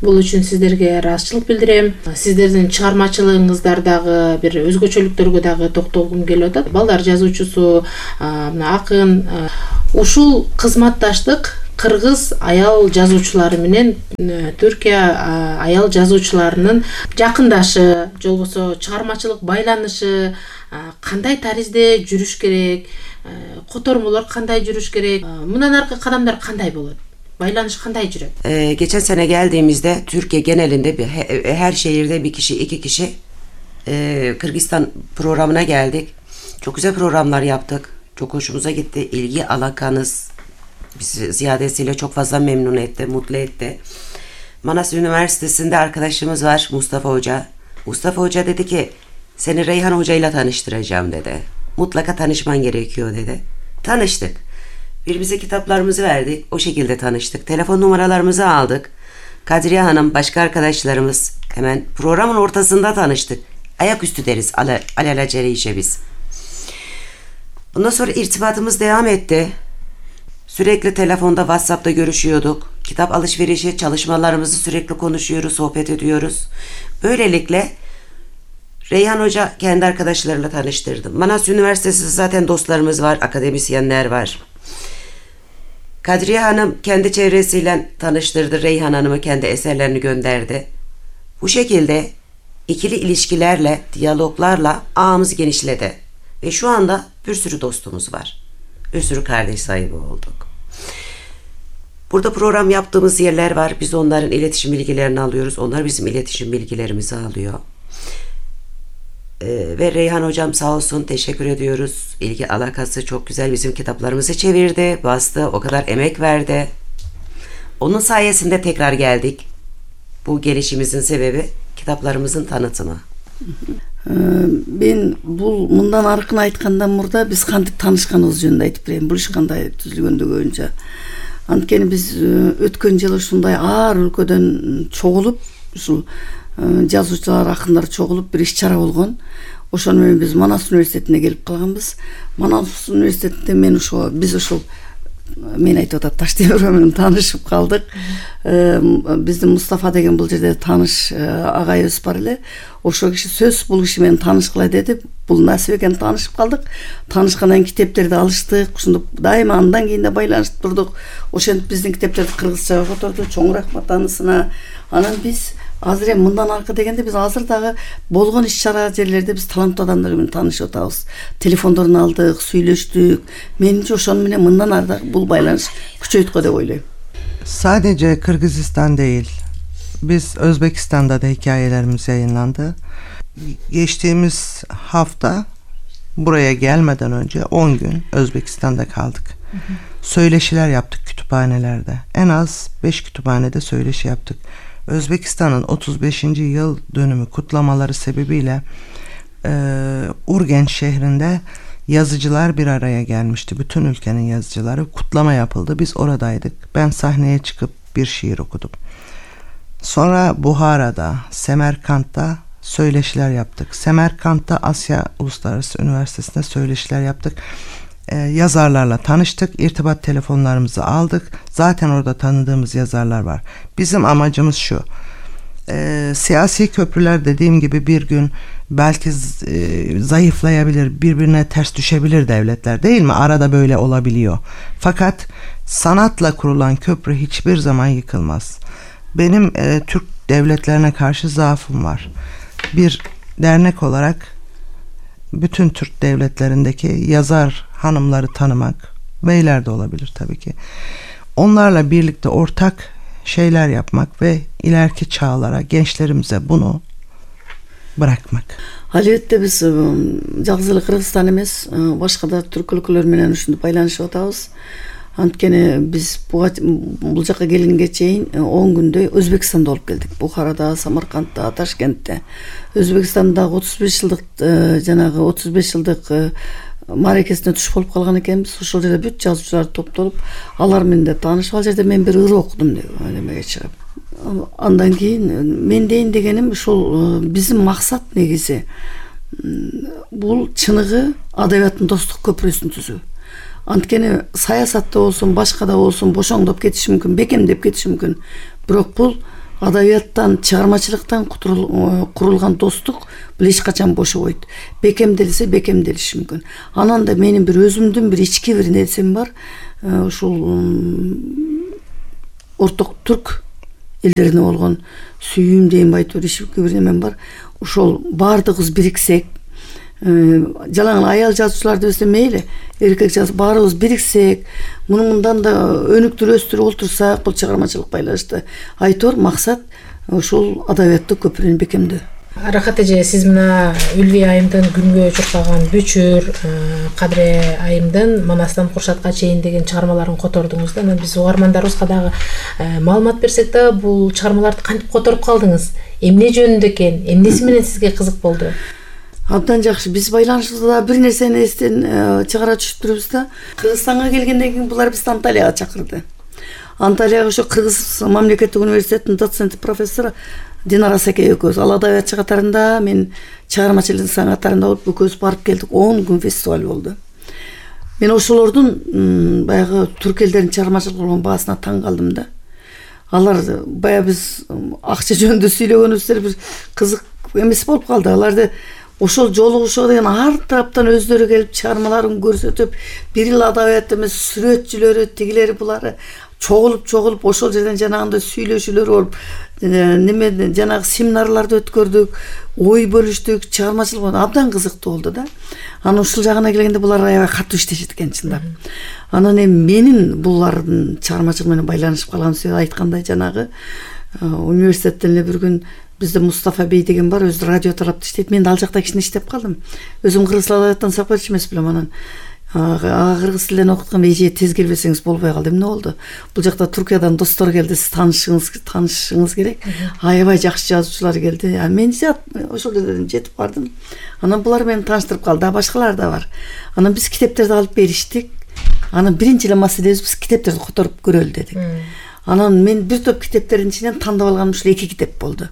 Бул үчүн сиздерге ыраазычылык билдирем. Сиздердин чыгармачылыгыңыздар дагы бир өзгөчөлүктөргө дагы токтолгум келип атат. Балдар жазуучусу, мына акын, ушул кызматташтык кыргыз аял жазуучулары менен Түркия аял жазуучуларынын жакындашы, же болбосо чыгармачылык байланышы кандай таризде жүрүш керек, котормолор kандай жүрүш керек, мындан аркы кадамдар kандай болот? Байланış kандай жүрөт? Geçen sene geldiğimizde Türkiye genelinde her şehirde bir kişi, iki kişi Kırgızistan programına geldik. Çok güzel programlar yaptık. Çok hoşumuza gitti. İlgi alakanız bizi ziyadesiyle çok fazla memnun etti, mutlu etti. Manas Üniversitesi'nde arkadaşımız var, Mustafa Hoca. Mustafa Hoca dedi ki seni Reyhan Hoca ile tanıştıracağım dedi. Mutlaka tanışman gerekiyor dedi. Tanıştık. Birbirimize kitaplarımızı verdik. O şekilde tanıştık. Telefon numaralarımızı aldık. Kadriye Hanım, başka arkadaşlarımız hemen programın ortasında tanıştık. Ayaküstü deriz alelacele işe biz. Ondan sonra irtibatımız devam etti. Sürekli telefonda, WhatsApp'ta görüşüyorduk. Kitap alışverişi, çalışmalarımızı sürekli konuşuyoruz, sohbet ediyoruz. Böylelikle Reyhan Hoca kendi arkadaşlarıyla tanıştırdı. Manas Üniversitesi zaten dostlarımız var, akademisyenler var. Kadriye Hanım kendi çevresiyle tanıştırdı. Reyhan Hanım'ı kendi eserlerini gönderdi. Bu şekilde ikili ilişkilerle, diyaloglarla ağımız genişledi. Ve şu anda bir sürü dostumuz var. Bir sürü kardeş sahibi olduk. Burada program yaptığımız yerler var. Biz onların iletişim bilgilerini alıyoruz. Onlar bizim iletişim bilgilerimizi alıyor. Ve Reyhan Hocam sağ olsun, teşekkür ediyoruz. İlgi alakası çok güzel. Bizim kitaplarımızı çevirdi, bastı. O kadar emek verdi. Onun sayesinde tekrar geldik. Bu gelişimizin sebebi kitaplarımızın tanıtımı. Ben bundan arqын aytkандан murda biz kantip tanışkanыбыз жөнүндө айтып берейин. Бул иш кандай түзүлгөндүгүнчө. Анткени биз өткөн жылы ушундай ар өлкөдөн чогулуп, ушул жазуучулар, акындар чогулуп бир иш-чара болгон. Ошону менен биз Манас университетине келип калганбыз. Манас университетинде биз ушул мен айтып атат Таштемир менен таанышып калдык. Биздин Мустафа деген бул жерде тааныш агайыбыз бар эле. Ошол киши сөз бул киши менен таанышкыла деди. Бул насип экен, таанышып калдык. Таанышкандан китептерди алыштык. Ушундук дайыма андан кийин да байланышып турдук. Ошентип биздин китептерди кыргызчага которду. Чоң рахмат анысына. Анан биз азыр эми мындан аркы дегенде биз азыр дагы болгон иш-чара жерлерде биз таланттуу адамдар менен таанышып атабыз. Телефондорун алдык, сүйлөштүк. Менимче ошону менен мындан ары дагы бул байланыш күчөйт го деп ойлойм. Sadece Kırgızistan değil, biz Özbekistan'da da hikayelerimiz yayınlandı. Geçtiğimiz hafta buraya gelmeden önce 10 gün Özbekistan'da kaldık. Söyleşiler yaptık kütüphanelerde. En az 5 kütüphanede söyleşi yaptık. Özbekistan'ın 35. yıl dönümü kutlamaları sebebiyle Urgenç şehrinde yazıcılar bir araya gelmişti. Bütün ülkenin yazıcıları, kutlama yapıldı. Biz oradaydık. Ben sahneye çıkıp bir şiir okudum. Sonra Buhara'da, Semerkant'ta söyleşiler yaptık. Semerkant'ta Asya Uluslararası Üniversitesi'nde söyleşiler yaptık. Yazarlarla tanıştık. İrtibat telefonlarımızı aldık. Zaten orada tanıdığımız yazarlar var. Bizim amacımız şu. Siyasi köprüler dediğim gibi bir gün belki zayıflayabilir, birbirine ters düşebilir devletler, değil mi? Arada böyle olabiliyor. Fakat sanatla kurulan köprü hiçbir zaman yıkılmaz. Benim Türk devletlerine karşı zaafım var. Bir dernek olarak bütün Türk devletlerindeki yazar hanımları tanımak, beyler de olabilir tabii ki. Onlarla birlikte ortak şeyler yapmak ve ileriki çağlara, gençlerimize bunu bırakmak. Албетте биз жалгыз эле Кыргызстан эмес, башка да түрк өлкөлөр менен ушунтип байланышып атабыз. Анткени биз бул жака келгенге чейин 10 күндөй Өзбекстанда болуп келдик. Бухарада, Самаркандта, Ташкентте. Өзбекстанда 35 жылдык жанагы 35 жылдык маракесине туш болуп калган экенбиз. Ошол жерде бүт жазуучулар топтолуп, алар менен да таанышып, ал жерде мен бир ыр окудум деп немеге чыгып. Андан кийин мен дейин дегеним ушул биздин максат негизи бул чыныгы адабияттын достук көпүрөсүн түзүү. Анткени саясатта болсун, башка да болсун бошоңдоп кетиши мүмкүн, бекемдеп кетиши мүмкүн. Бирок бул адабияттан, чыгармачылыктан курулган достук бул эч качан бошобойт. Бекемделсе бекемделиши мүмкүн. Анан да менин бир өзүмдүн бир ички бир нерсем бар. Ушул орток түрк элдерине болгон сүйүүм дейм айтып ички бир немем бар. Ошол баардыгыбыз бириксек, жалаң аял жазуучуларды десе мейли, эркек жазуучу баарыбыз бириксек, мындан да өнүктүрүп өстүрүп олтурсак, бул чыгармачылык байланышты айтор максат ошол адабиятты көпүрөнү бекемдөө. Рахат эже, сиз мына Үлвий айымдын күнгө чуркаган Бүчүр, Кадырия айымдын Манастан Куршатка чейин деген чыгармаларын котордуңуз да. Анан биз угармандарыбызга дагы маалымат берсек да, бул чыгармаларды кантип которуп калдыңыз? Эмне жөнүндө экен? Эмнеси менен сизге кызык болду? Абдан жакшы. Биз байланышыбызда бир нерсени эстен чыгара түшүптүрүбүз да. Кыргызстанга келгенден кийин булар бизди Анталияга чакырды. Анталияга ошо Кыргыз мамлекеттик университетинин доцент профессору Динара Саке экөөбүз, ал адабиятчы катарында, мен чыгармачылык инсан катарында болуп экөөбүз барып келдик. 10 күн фестиваль болду. Мен ошолордун баягы түрк элдеринин чыгармачылык болгон баасына таң калдым да. Алар баягы биз акча жөнүндө сүйлөгөнүбүздөр бир кызык эмес болуп калды. Аларды ошол жолугушуу деген ар тараптан өздөрү келип чыгармаларын көрсөтүп, бир эле адабият эмес, сүрөтчүлөрү, тигилери булары чогулуп ошол жерден жанагындай сүйлөшүүлөр болуп, неме жанагы семинарларды өткөрдүк, ой бөлүштүк, чыгармачылык абдан кызыктуу болду да. Анан ушул жагына келгенде булар аябай катуу иштешет экен чындап. Анан менин булардын чыгармачылык менен байланышып калган сөз айткандай жанагы университеттен эле бир күн бизде Мустафа Бей деген бар, өзү радио тарапта иштейт. Мен ал жакта кичине иштеп калдым. Өзүм кыргыз адабиятынан сапар эмес билем. Анан кыргыз тилинен окуткан эже тез келбесеңиз болбой калды. Эмне болду? Бул жакта Туркиядан достор келди, сиз таанышышыңыз керек. Аябай жакшы жазуучулар келди. Мен ошол жерден жетип бардым. Анан булар мени тааныштырып калды, башкалар да бар. Анан биз китептерди алып бериштик. Анан биринчи эле маселебиз биз китептерди которуп көрөлү дедик. Анан мен бир топ китептердин ичинен тандап алганым ушул 2 китеп болду.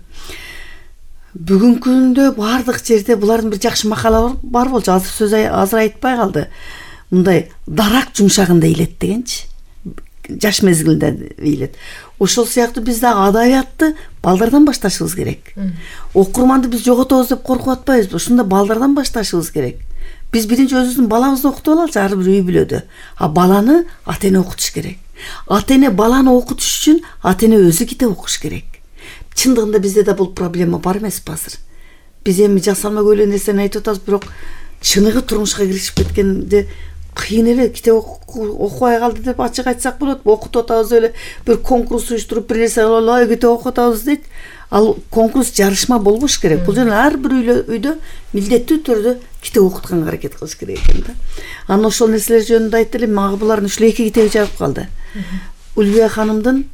Бүгүнкү күндө бардык жерде булардын бир жакшы макала бар болчу. Азыр айтпай калды. Мындай дарак жумшагында илет дегенчи. Жаш мезгилинде илет. Ошол сыяктуу биз дагы адабиятты балдардан башташыбыз керек. Окурманды биз жоготобуз деп коркуп атпайбызбы? Ушунда балдардан башташыбыз керек. Биз биринчи өзүбүздүн балабызды окутуп алалычы, ар бир үй бүлөдө. А баланы ата-эне окутуш керек. Ата-эне баланы окутуш үчүн ата-эне өзү китеп окуш керек. Чындыгында бизде да бул проблема бар эмеспи азыр? Биз эми жасалма көйлө нерсени айтып атабыз, бирок чыныгы турмушка киришип кеткенде кыйын эле. Китеп окубай калды деп ачык айтсак болот. Окутуп атабыз эле, бир конкурс уюштуруп бир нерсе кылып, китеп окуп атабыз дейт. Ал конкурс жарышма болбош керек. Бул жерде ар бир үйдө милдеттүү түрдө китеп окутканга аракет кылыш керек экен да. Анан ошол нерселер жөнүндө айтты эле, мага булардын ушул 2 китеби жагып калды. Үлвий ханымдын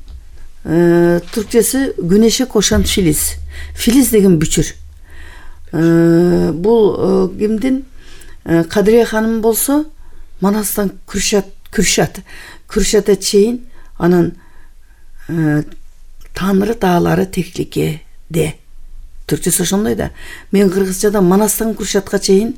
түркчеси Güneşe koşan Filiz. Filiz деген Бүчүр. Бул кимдин? Кадырия ханым болсо Манастан Кürşat'a чейин, анан Tanrı dağları teklike de. Türkçesi ошондой да. Мен кыргызчада Манастан Кürşatка чейин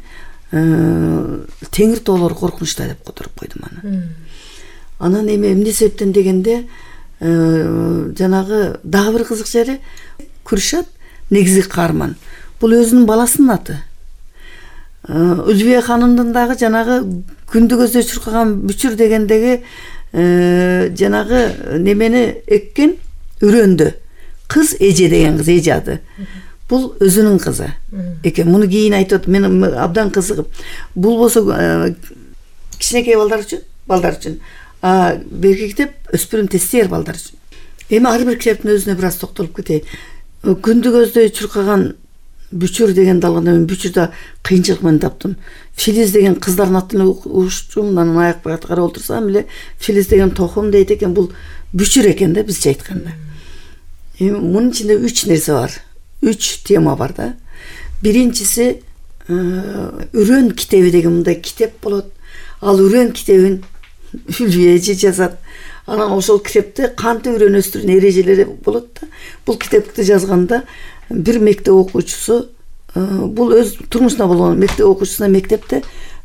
теңир тоолор коркунучтай деп которуп койдум аны. Анан эмне себептен дегенде, жанагы дагы бир кызык жери, Кürşat негизи каарман. Бул өзүнүн баласынын аты. Үлвий ханымдын дагы жанагы күндү көздөй чуркаган Бүчүр дегендеги жанагы немени эккен үрөндө. Кыз Эже деген кыз, Эже аты. Бул өзүнүн кызы экен. Муну кийин айтып, мен абдан кызыгып. Бул болсо кичинекей балдар үчүн. Берки китеп өспүрүм тестер балдар үчүн. Эми ар бир китептин өзүнө бир аз токтолуп кетейин. Күндү көздөй чуркаган Бүчүр деген далганда мен Бүчүрдө кыйынчылык менен таптым. Филиз деген кыздардын атын угуштум, анан аяк бат карап отурсам эле Филиз деген токум дейт экен. Бул Бүчүр экен да, бизче айтканда. Мунун ичинде 3 нерсе бар. 3 тема бар да. Биринчиси Үрөн китеби деген мындай китеп болот. Ал Үрөн китебин Үлвий эже жазат. Анан ошол китепте кантип үрөн өстүрүүнүн эрежелери болот да. Бул китепти жазганда бир мектеп окуучусу, бул өз турмушунда болгон мектеп окуучусуна мектепте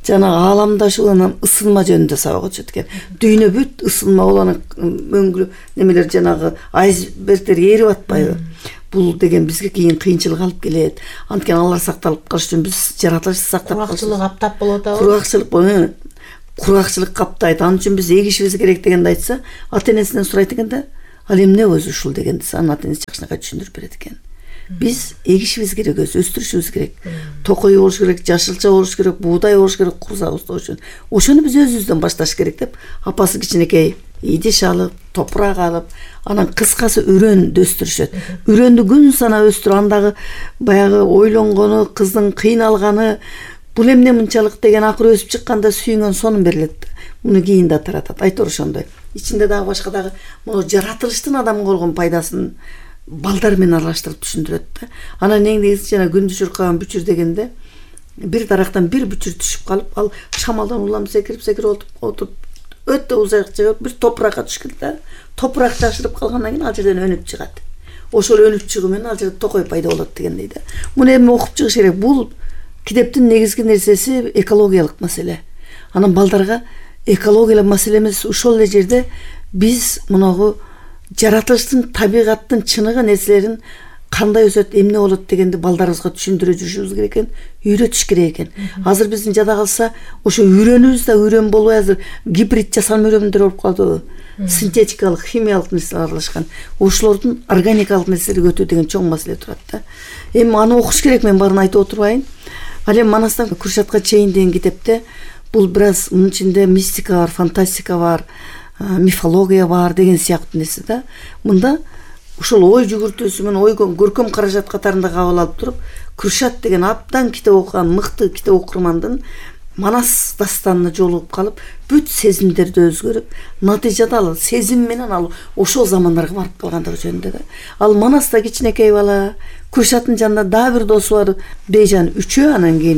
жанагы ааламдашууланан ысынма жөнүндө сабак өтүшөт экен. Дүйнө бүт ысынма уланып мөңгү немелер жанагы айсбергдер эрип атпайбы? Бул деген бизге кийин кыйынчылык алып келет. Анткени алар сакталып калыш үчүн биз жаратылышты сактап калышыбыз. Куракчылык аптап болот абы. Куракчылык каптайт. Анын үчүн биз эгишибиз керек дегенди айтса, ата-энесинен сурайт экен да, ал эмне өзү ушул дегенди анын ата-энеси жакшынакай түшүндүрүп берет экен. Биз эгишибиз керек, өстүрүшүбүз керек. Токой болуш керек, жашылча болуш керек, буудай болуш керек курсагыбызда үчүн. Ошону биз өзүбүздөн башташ керек деп, апасы кичинекей идиш алып, топурак алып, анан кыскасы үрөндү өстүрүшөт. Үрөндү күн санап өстүрүп, андагы баягы ойлонгону, кыздын кыйналганы, бул эмне мынчалык деген акыры өсүп чыкканда сүйүнгөн сонун берилет. Муну кийин да таратат. Айтор ошондой. Ичинде дагы башка дагы могу жаратылыштын адамга болгон пайдасын балдар менен аралаштырып түшүндүрөт да. Анан негизи жана күндү чуркаган бүчүр дегенде бир дарактан бир бүчүр түшүп калып, ал шамалдан улам секирип отуруп өтө узакча бир топуракка түшкөн да. Топурак жашырып калгандан кийин ал жерден өнүп чыгат. Ошол өнүп чыгуу менен ал жерде токой пайда болот дегендей да. Муну эми окуп чыгыш керек. Бул китептин негизги нерсеси экологиялык маселе. Анан балдарга экологиялык маселе эмес, ошол эле жерде биз мунагу жаратылыштын, табигаттын чыныгы нерселерин кандай өсөт, эмне болот дегенди балдарыбызга түшүндүрө жүрүшүбүз керек экен, үйрөтүш керек экен. Азыр биздин жада калса, ошо үйрөнүүбүз да үйрөн болбой азыр гибрид жасалма үйрөнмдөр болуп калды. Синтетикалык, химиялык нерселер аралашкан. Ошолордун органикалык нерселерге өтүү деген чоң маселе турат да. Эми аны окуш керек, мен баарын айтып отурбайын. Ал эми Манастан Куршатка чейин деген китепте бул бир аз мунун ичинде мистика бар, фантастика бар, мифология бар деген сыяктуу нерсе да. Мында ушул ой жүгүртүүсү менен ойго көркөм каражат катарында кабыл алып туруп, Куршат деген абдан китеп окуган, мыкты китеп окурмандын Манас дастанына жолугуп калып, бүт сезимдерди өзгөрүп, натыйжада ал сезим менен ал ошол замандарга барып калгандыгы жөнүндө да. Ал Манаста кичинекей бала, Куршаттын жанында дагы бир досу бар, Бейжан, үчөө, анан кийин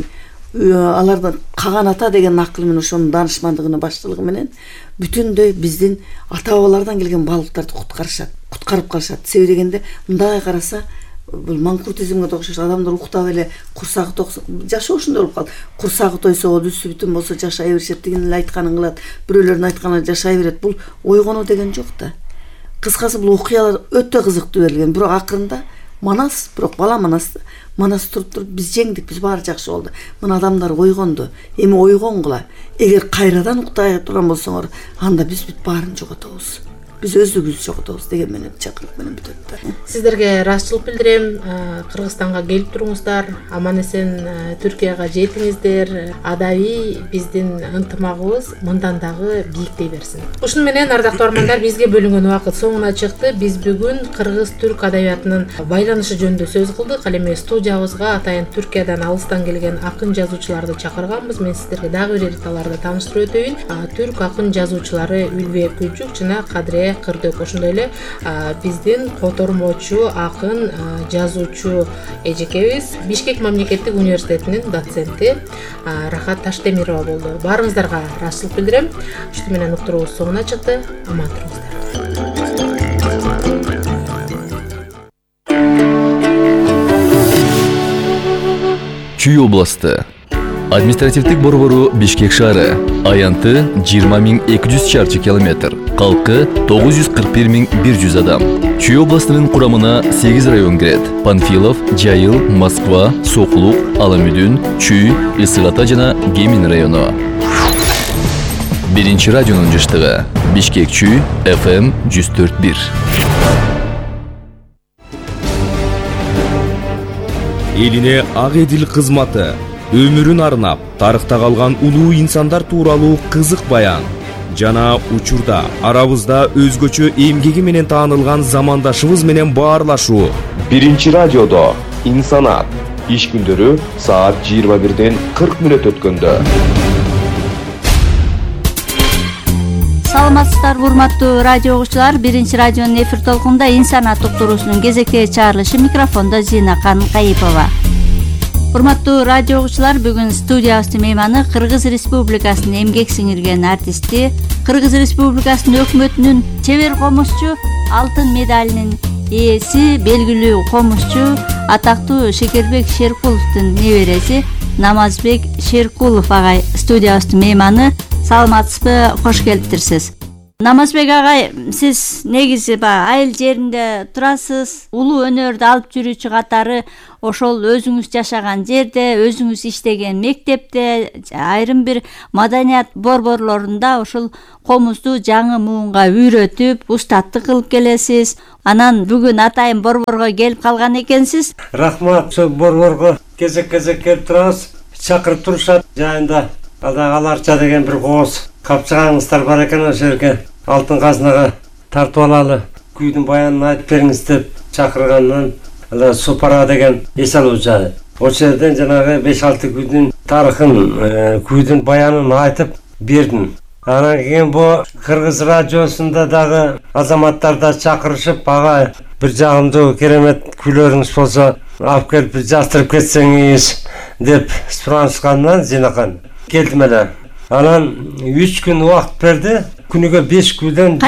алардан Каган ата деген акыл менен ошонун данышмандыгынын баштылыгы менен бүтүндөй биздин ата бабалардан келген балыктарды куткарып калышат. Себеби дегенде мындай караса бул манкуртизмге окшош, адамдар уктап эле курсагы токсо, жашоо ушундай болуп калды. Курсагы тойсо, үсү бүтүн болсо жашай беришет деген эле айтканын кылат, бирөөлөрдүн айтканын жашай берет. Бул ойгонуу деген жок да. Кыскасы бул окуялар өтө кызыктуу берилген, бирок акырында Манас, бирок бала Манас туруп биз жеңдик, биз баары жакшы болду. Мына адамдар ойгонду. Эми ойгонгула. Эгер кайрадан уктай турган болсоңор, анда биз бүт баарын жоготобуз. Биз өздүгүбүздү жоготобуз деген менен чакырык менен бүтөт да. Сиздерге ыраазычылык билдирем. Кыргызстанга келип туруңуздар, аман эсен Түркияга жетиңиздер. Адабий биздин ынтымагыбыз мындан дагы бийиктей берсин. Ушуну менен ардактуу армандар, бизге бөлүнгөн убакыт соңуна чыкты. Биз бүгүн кыргыз-түрк адабиятынын байланышы жөнүндө сөз кылдык. Ал эми студиябызга атайын Түркиядан, алыстан келген акын жазуучуларды чакырганбыз. Мен сиздерге дагы бир аларды тааныштырып өтөйүн. Түрк акын жазуучулары Үлбе Күлчүк жана Кадыре Кырдөк, ошондой эле биздин котормочу акын жазуучу эжекебиз Бишкек мамлекеттик университетинин доценти Рахат Таштемирова болду. Баарыңыздарга ыраазычылык билдирем. Ушуну менен уктуруубуз соңуна чыкты. Аман туруңуздар. Чүй областы. Административдик борбору Бишкек шаары. Аянты 20.200 чарчы километр. Калкы 941.100 адам. Чүй областынын курамына 8 район кирет. Панфилов, Жайыл, Москва, Соклук, Аламүдүн, Чүй, Ысык Ата жана Гемин району. Биринчи радионун жыштыгы. Бишкек Чүй, FM 104.1. Элине ак эдил кызматы, өмүрүн арнап, тарыхта калган улуу инсандар тууралуу кызык баян жана учурда арабызда өзгөчө эмгеги менен таанылган замандашыбыз менен баарлашуу. Биринчи радиодо инсанат иш күндөрү саат 21-ден 40 мүнөт өткөндө. Саламатсыздар урматтуу радио угуучулар, биринчи радионун эфир толкунунда инсанат уктуруусунун кезекте чыгарылышы, микрофондо Зинакан Кайыпова. Урматтуу радио угуучулар, бүгүн студиябыздын мейманы Кыргыз Республикасынын эмгек сиңирген артисти, Кыргыз Республикасынын өкмөтүнүн чебер комузчу, алтын медалынын ээси, белгилүү комузчу, атактуу Шекербек Шеркуловдун небереси Намазбек Шеркулов агай студиябыздын мейманы. Саламатсызбы, кош келиптирсиз. Намазбек агай, сиз негизи айыл жеринде турасыз, улуу өнөрдү алып жүрүүчү катары ошол өзүңүз жашаган жерде, өзүңүз иштеген мектепте, айрым бир маданият борборлорунда ошол комузду жаңы муунга үйрөтүп, устаттык кылып келесиз. Анан бүгүн атайын борборго келип калган экенсиз. Рахмат, ошо борборго кезек-кезек келип турабыз. Чакырып турушат жайында. Аларча деген бир кооз капчыгаңыздар бар экен, ошол жерге алтын казынага тартып алалы, күйдүн баянын айтып бериңиз деп чакыргандан Супара деген эс алуу жай. Ошол жерден жанагы 5-6 күйдүн тарыхын, күйдүн баянын айтып бердим. Анан кийин бу Кыргыз радиосунда дагы азаматтар да чакырышып, ага бир жагымдуу керемет күйлөрүңүз болсо алып келип жастырып кетсеңиз деп суранышкандан Зинакан келдим эле. Анан 3 күн убакыт берди. Күнүгө 5 күйдөн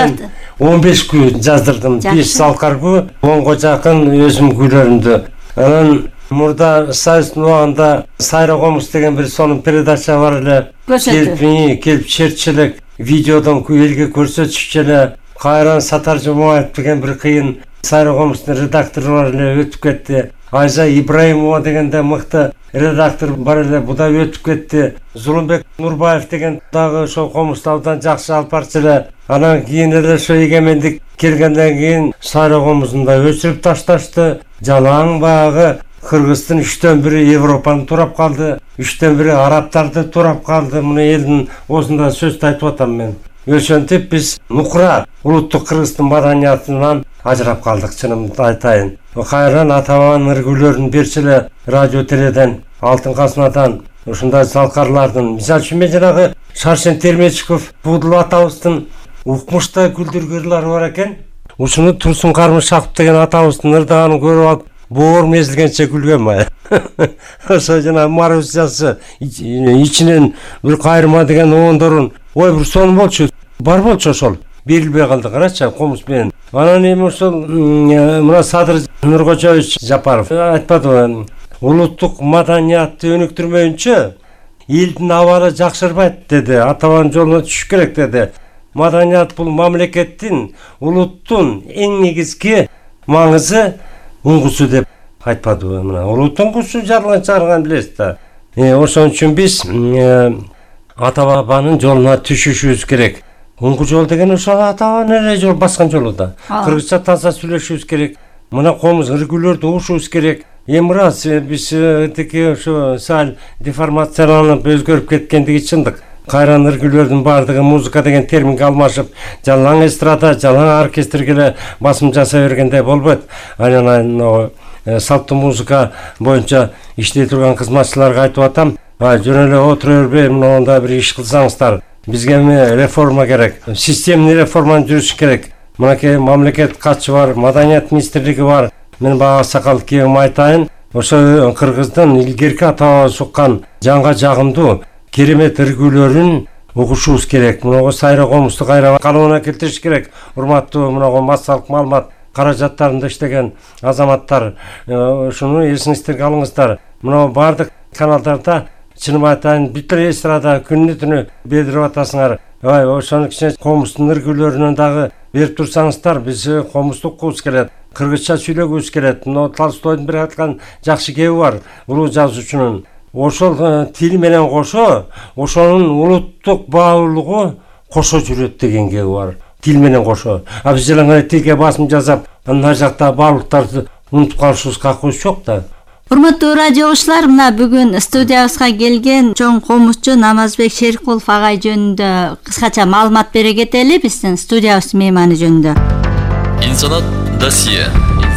15 күй жаздырдым. 5 салкар күй, 10го жакын өзүм күйлөрүмдү. Анан мурда Союздун убагында Сайра Комуз деген бир сонун передача бар эле. Келип чертчелек видеодон элге көрсөтүшчү эле. Кайран Сатар Жумаев деген бир кыйын Сайра Комуздун редактору бар эле, өтүп кетти. Айжа Ибраимова деген да мыкты редактор бар эле, бу да өтүп кетти. Зулумбек Нурбаев деген дагы ошол Комузду абдан жакшы алып барчу эле. Анан кийин эле ошо эгемендик келгенден кийин Сайра Комузун да өчүрүп ташташты. Жалаң баягы Кыргыздын 3/1 Европаны турап калды, 3/1 арабтарды турап калды. Мына элдин осундай сөз айтып атам мен. Ошентип биз нукура улуттук Кыргыздын маданиятынан ажырап калдык, чынымды айтайын. Кайран атаман ыргүлөрүн берчи эле радио теледен, алтын казынадан, ушундай залкарлардын. Мисалы үчүн мен жанагы Шаршен Термечиков Будул атабыздын укмуштай күлдүргүрлөрү бар экен. Ушуну Турсун Кармышаков деген атабыздын ырдаганы көрүп алып, боор мезилгенче күлгөн мая. Ошо жана Марусясы ичинен бир кайрма деген оондорун, ой бир сон болчу, бар болчу ошол. Берилбей калды, карачы, Комуз менен. Анан эми ошол мына Садыр Нуркожоевич Жапаров айтпадыбы, улуттук маданиятты өнүктүрмөйүнчө элдин абалы жакшырбайт деди, атабан жолуна түшүш керек деди. Маданият бул мамлекеттин, улуттун эң негизги маңызы уңгусу деп айтпадыбы. Мына улуттун уңгусу жарылган чыгарган билесиз да. Ошон үчүн биз ата бабанын жолуна түшүшүбүз керек. Уңгу жол деген ошол ата бабанын эле жол баскан жолу да. Кыргызча таза сүйлөшүбүз керек. Мына Комуз ыргүлөрдү угушубуз керек. Эми раз биз тиги ошо сал деформацияланып өзгөрүп кеткендиги чындык. Кайран ыргүлөрдүн бардыгы музыка деген терминге алмашып, жалаң эстрада, жалаң оркестрге эле басым жасай бергенде болбойт. Анан салттуу музыка боюнча иштей турган кызматчыларга айтып атам, жөн эле отура бербей, мындай бир иш кылсаңыздар. Бизге реформа керек, системный реформаны жүрүш керек. Мынакей мамлекет катчы бар, маданият министрлиги бар. Мен бага сакал кийим айтайын, ошо Кыргыздын илгерки ата суккан жанга жагымдуу керемет ыргүлөрүн угушубуз керек. Мына Сайра Комузду кайра калыбына келтириш керек. Урматтуу мына массалык маалымат каражаттарында иштеген азаматтар, ушуну эсиңизге алыңыздар. Мына бардык каналдарда чынымды айтайын, бүт эстрада күнү-түнү берип атасыңар. Ошону кичине Комуздун ыргүлөрүнөн дагы берип турсаңыздар, биз Комузду уккубуз келет, кыргызча сүйлөгүбүз келет. Мына Толстойдун бир айткан жакшы кеби бар, улуу жазуучунун. Ошол тил менен кошо, ошонун улуттук баалуулугу кошо жүрөт деген кеби бар. Тил менен кошо. Биз жалаң тилге басым жасап, ана жакта баалуулуктарды унутуп калышыбызга хакыбыз жок да. Урматтуу радио угуучулар, мына бүгүн студиябызга келген чоң комузчу Намазбек Шеркулов агай жөнүндө кыскача маалымат бере кетели, биздин студиябыздын мейманы жөнүндө. Инсанат досье.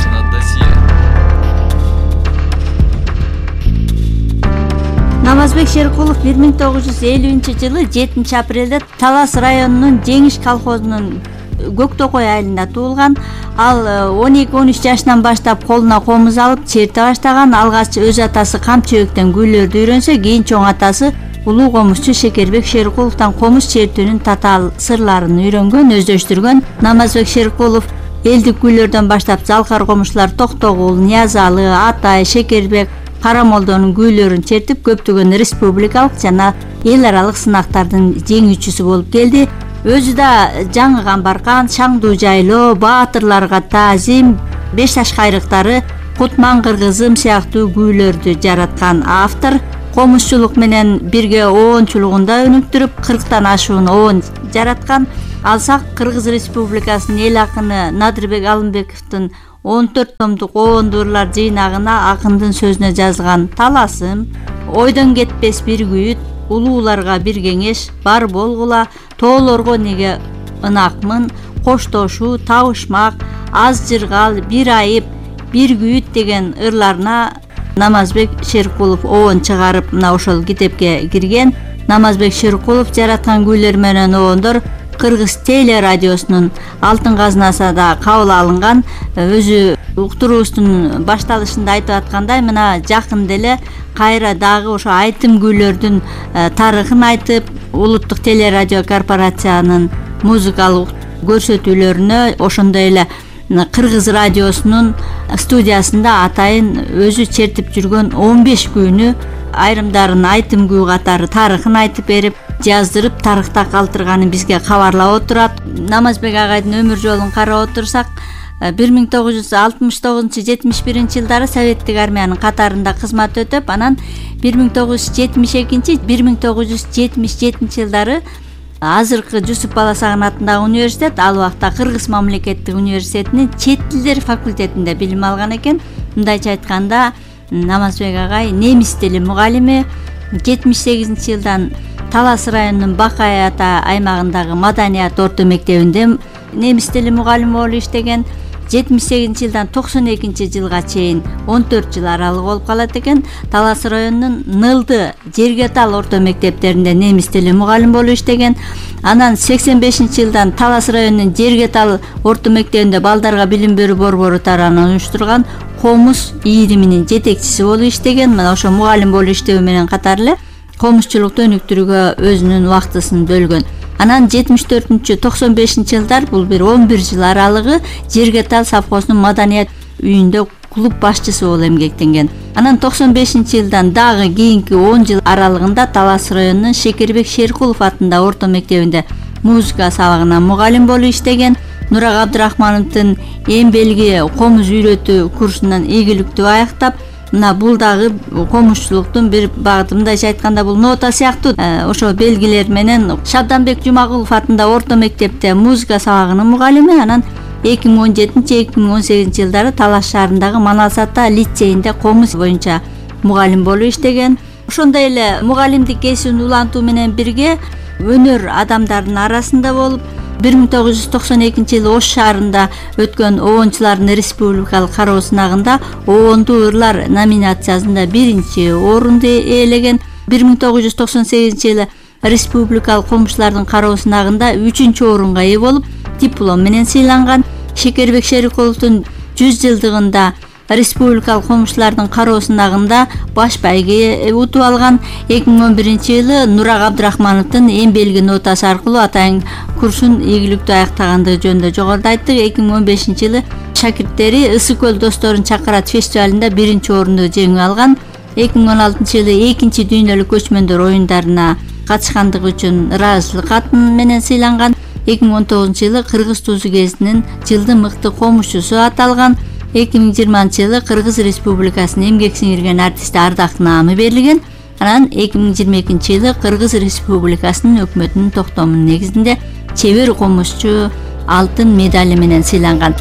Намазбек Шеркулов 1950-жылы 7 апрелде Талас районунун Жеңиш колхозунун Көктокой айылында туулган. Ал 12-13 жашынан баштап колуна комуз алып черте баштаган. Алгач өз атасы камчыбектен күйлөрдү үйрөнсө, кийин чоң атасы улуу комузчу Шекербек Шеркуловдон комуз чертүүнүн татаал сырларын үйрөнгөн, өздөштүргөн. Намазбек Шеркулов элдик күйлөрдөн баштап залкар комузчулар Токтогул, Ниязалы, Атай, Шекербек, Карамолдонун күүлөрүн чертип көптөгөн республикалык жана эл аралык сынактардын жеңүүчүсү болуп келди. Өзү да жаңыган баркан, Шаңдуу жайлоо, Баатырларга таазим, Беш таш кайрыктары, Кутман кыргызым сыяктуу күүлөрдү жараткан автор. Комузчулук менен бирге оончулугунда өнүктүрүп, 40тан ашуун оон жараткан. Алсак Кыргыз Республикасынын эл акыны Надырбек Алымбековдун 14 томдук оондурлар жыйнагына акындын сөзүнө жазылган Таласым, Ойдон кетпес бир күйүт, Улууларга бир кеңеш, Бар болгула, Тоолорго неге ынакмын, Коштошуу, Табышмак, Аз жыргал, Бир айып, Бир күйүт деген ырларына Намазбек Шеркулов оон чыгарып, мына ошол китепке кирген. Намазбек Шеркулов жараткан күүлөр менен оондор Кыргыз телерадиосунун алтын казынасында кабыл алынган. Өзү уктуруубуздун башталышында айтып аткандай, мына жакында эле кайра дагы ошо айтым күүлөрдүн тарыхын айтып, улуттук телерадио корпорациянын музыкалык көрсөтүүлөрүнө, ошондой эле Кыргыз радиосунун студиясында атайын өзү чертип жүргөн 15 күүнү, айрымдарын айтым күү катары тарыхын айтып берип, жаздырып тарыхта калтырганын бизге кабарлап отурат. Намазбек агайдын өмүр жолун карап отурсак, 1969-71 жылдары Советтик армиянын катарында кызмат өтөп, анан 1972-1977 жылдары азыркы Жусуп Баласагын атындагы университет, ал убакта Кыргыз мамлекеттик университетинин чет тилдер факультетинде билим алган экен. Мындайча айтканда, Намазбек агай немис тили мугалими, 78-жылдан Талас районунун Бакай ата аймагындагы Маданият орто мектебинде немис тили мугалими болуп иштеген. 78-жылдан 92-жылга чейин 14 жыл аралык болуп калат экен. Талас районунун Нылды, Жергетал орто мектептеринде немис тили мугалим болуп иштеген. Анан 85-жылдан Талас районунун Жергетал орто мектебинде балдарга билим берүү борбору тарабынан уюштурган Комуз ийриминин жетекчиси болуп иштеген. Мына ошо мугалим болуп иштөө менен катар эле комузчулукту өнүктүрүүгө өзүнүн убактысын бөлгөн. Анан 74-95 жылдар, бул бир 11 жыл аралыгы Жергетал совхозунун Маданият үйүндө клуб башчысы болуп эмгектенген. Анан 95 жылдан дагы кийинки 10 жыл аралыгында Талас районунун Шекербек Шеркулов атындагы орто мектебинде музыка сабагына мугалим болуп иштеген. Нурак Абдрахмановдун эмбелги комуз үйрөтүү курсунан ийгиликтүү аяктап, мына бул дагы комузчулуктун бир багыты. Мындайча айтканда, бул нота сыяктуу. Ошо белгилер менен Шабданбек Жумагулов атындагы орто мектепте музыка сабагынын мугалими, анан 2017-2018 жылдары Талас шаарындагы Маналсата лицейинде комуз боюнча мугалим болуп иштеген. Ошондой эле мугалимдик кесибин улантуу менен бирге өнөр адамдарынын арасында болуп, 1992 жылы Ош шаарында өткөн оончулардын республикалык кароо сынагында оондуу ырлар номинациясында 1-орунду ээлеген. 1998 жылы республикалык комузчулардын кароо сынагында 3-орунга ээ болуп, диплом менен сыйланган. Шекербек Шеркуловдун 100 жылдыгында республикалык комузчулардын кароо сынагында баш байге утуп алган. 2011 жылы Нурак Абдрахмановдун эмбелги нотасы аркылуу атайын курсун ийгиликтүү аяктагандыгы жөнүндө жогоруда айттык. 2015 жылы шакирттери Ысык көл досторун чакырат фестивалында 1-орунду жеңип алган. 2016 жылы 2 дүйнөлүк көчмөндөр оюндарына катышкандыгы үчүн ыраазычылык катын менен сыйланган. 2019 жылы Кыргыз Туузу кезинин жылдын мыкты комузчусу аталган. 2020 жылы Кыргыз Республикасынын эмгек сиңирген артисти ардак наамы берилген. Анан 2022 жылы Кыргыз Республикасынын өкмөтүнүн токтомунун негизинде чебер комузчу алтын медали менен сыйланган.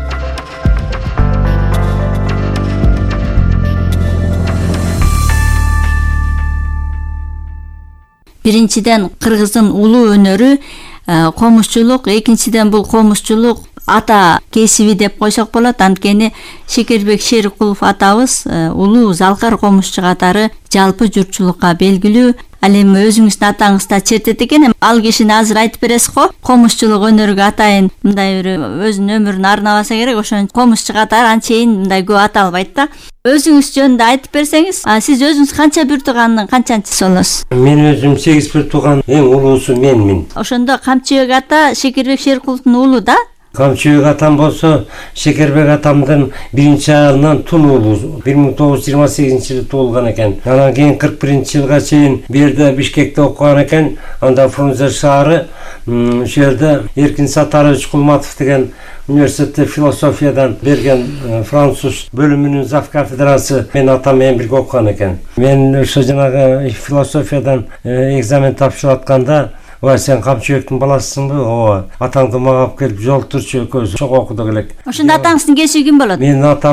Биринчиден кыргыздын улуу өнөрү комузчулук, экинчиден бул комузчулук ата кесиби деп койсок болот. Анткени Шекербек Шеркулов атабыз улуу залкар комузчу катары жалпы журтчулукка белгилүү. Ал эми өзүңүздүн атаңызда чертет экен. Ал кишини азыр айтып бересиз го. Комузчулук өнөрүгө атайын мындай бир өзүнүн өмүрүн арнабаса керек. Ошон комузчу катары анчейин мындай көп аталбайт да. Өзүңүз жөнүндө айтып берсеңиз, сиз өзүңүз канча бир туугандын канчанчысы болосуз? Мен өзүм 8 бир тууган, эң улуусу менмин. Ошондо Камчыбек ата Шекербек Шеркуловдун уулу да? Камчыбек атам болсо Шекербек атамдын биринчи аялынан Тун уулу 1928-жылы туулган экен. Анан кийин 41-жылга чейин бу жерде Бишкекте окуган экен. Анда Фрунзе шаары, ошол жерде Эркин Саттарович Кулматов деген университетте философиядан берген француз бөлүмүнүн зав кафедрасы мен атам менен бирге окуган экен. Мен ошо жанагы философиядан экзамен тапшырып атканда ой, сен Камчыбектин баласысыңбы? Ооба. Атаңды мага алып келип жолтурчу, экөөбүз чогуу окудук элек. Ошондо атаңыздын кесиби ким болот? Менин атам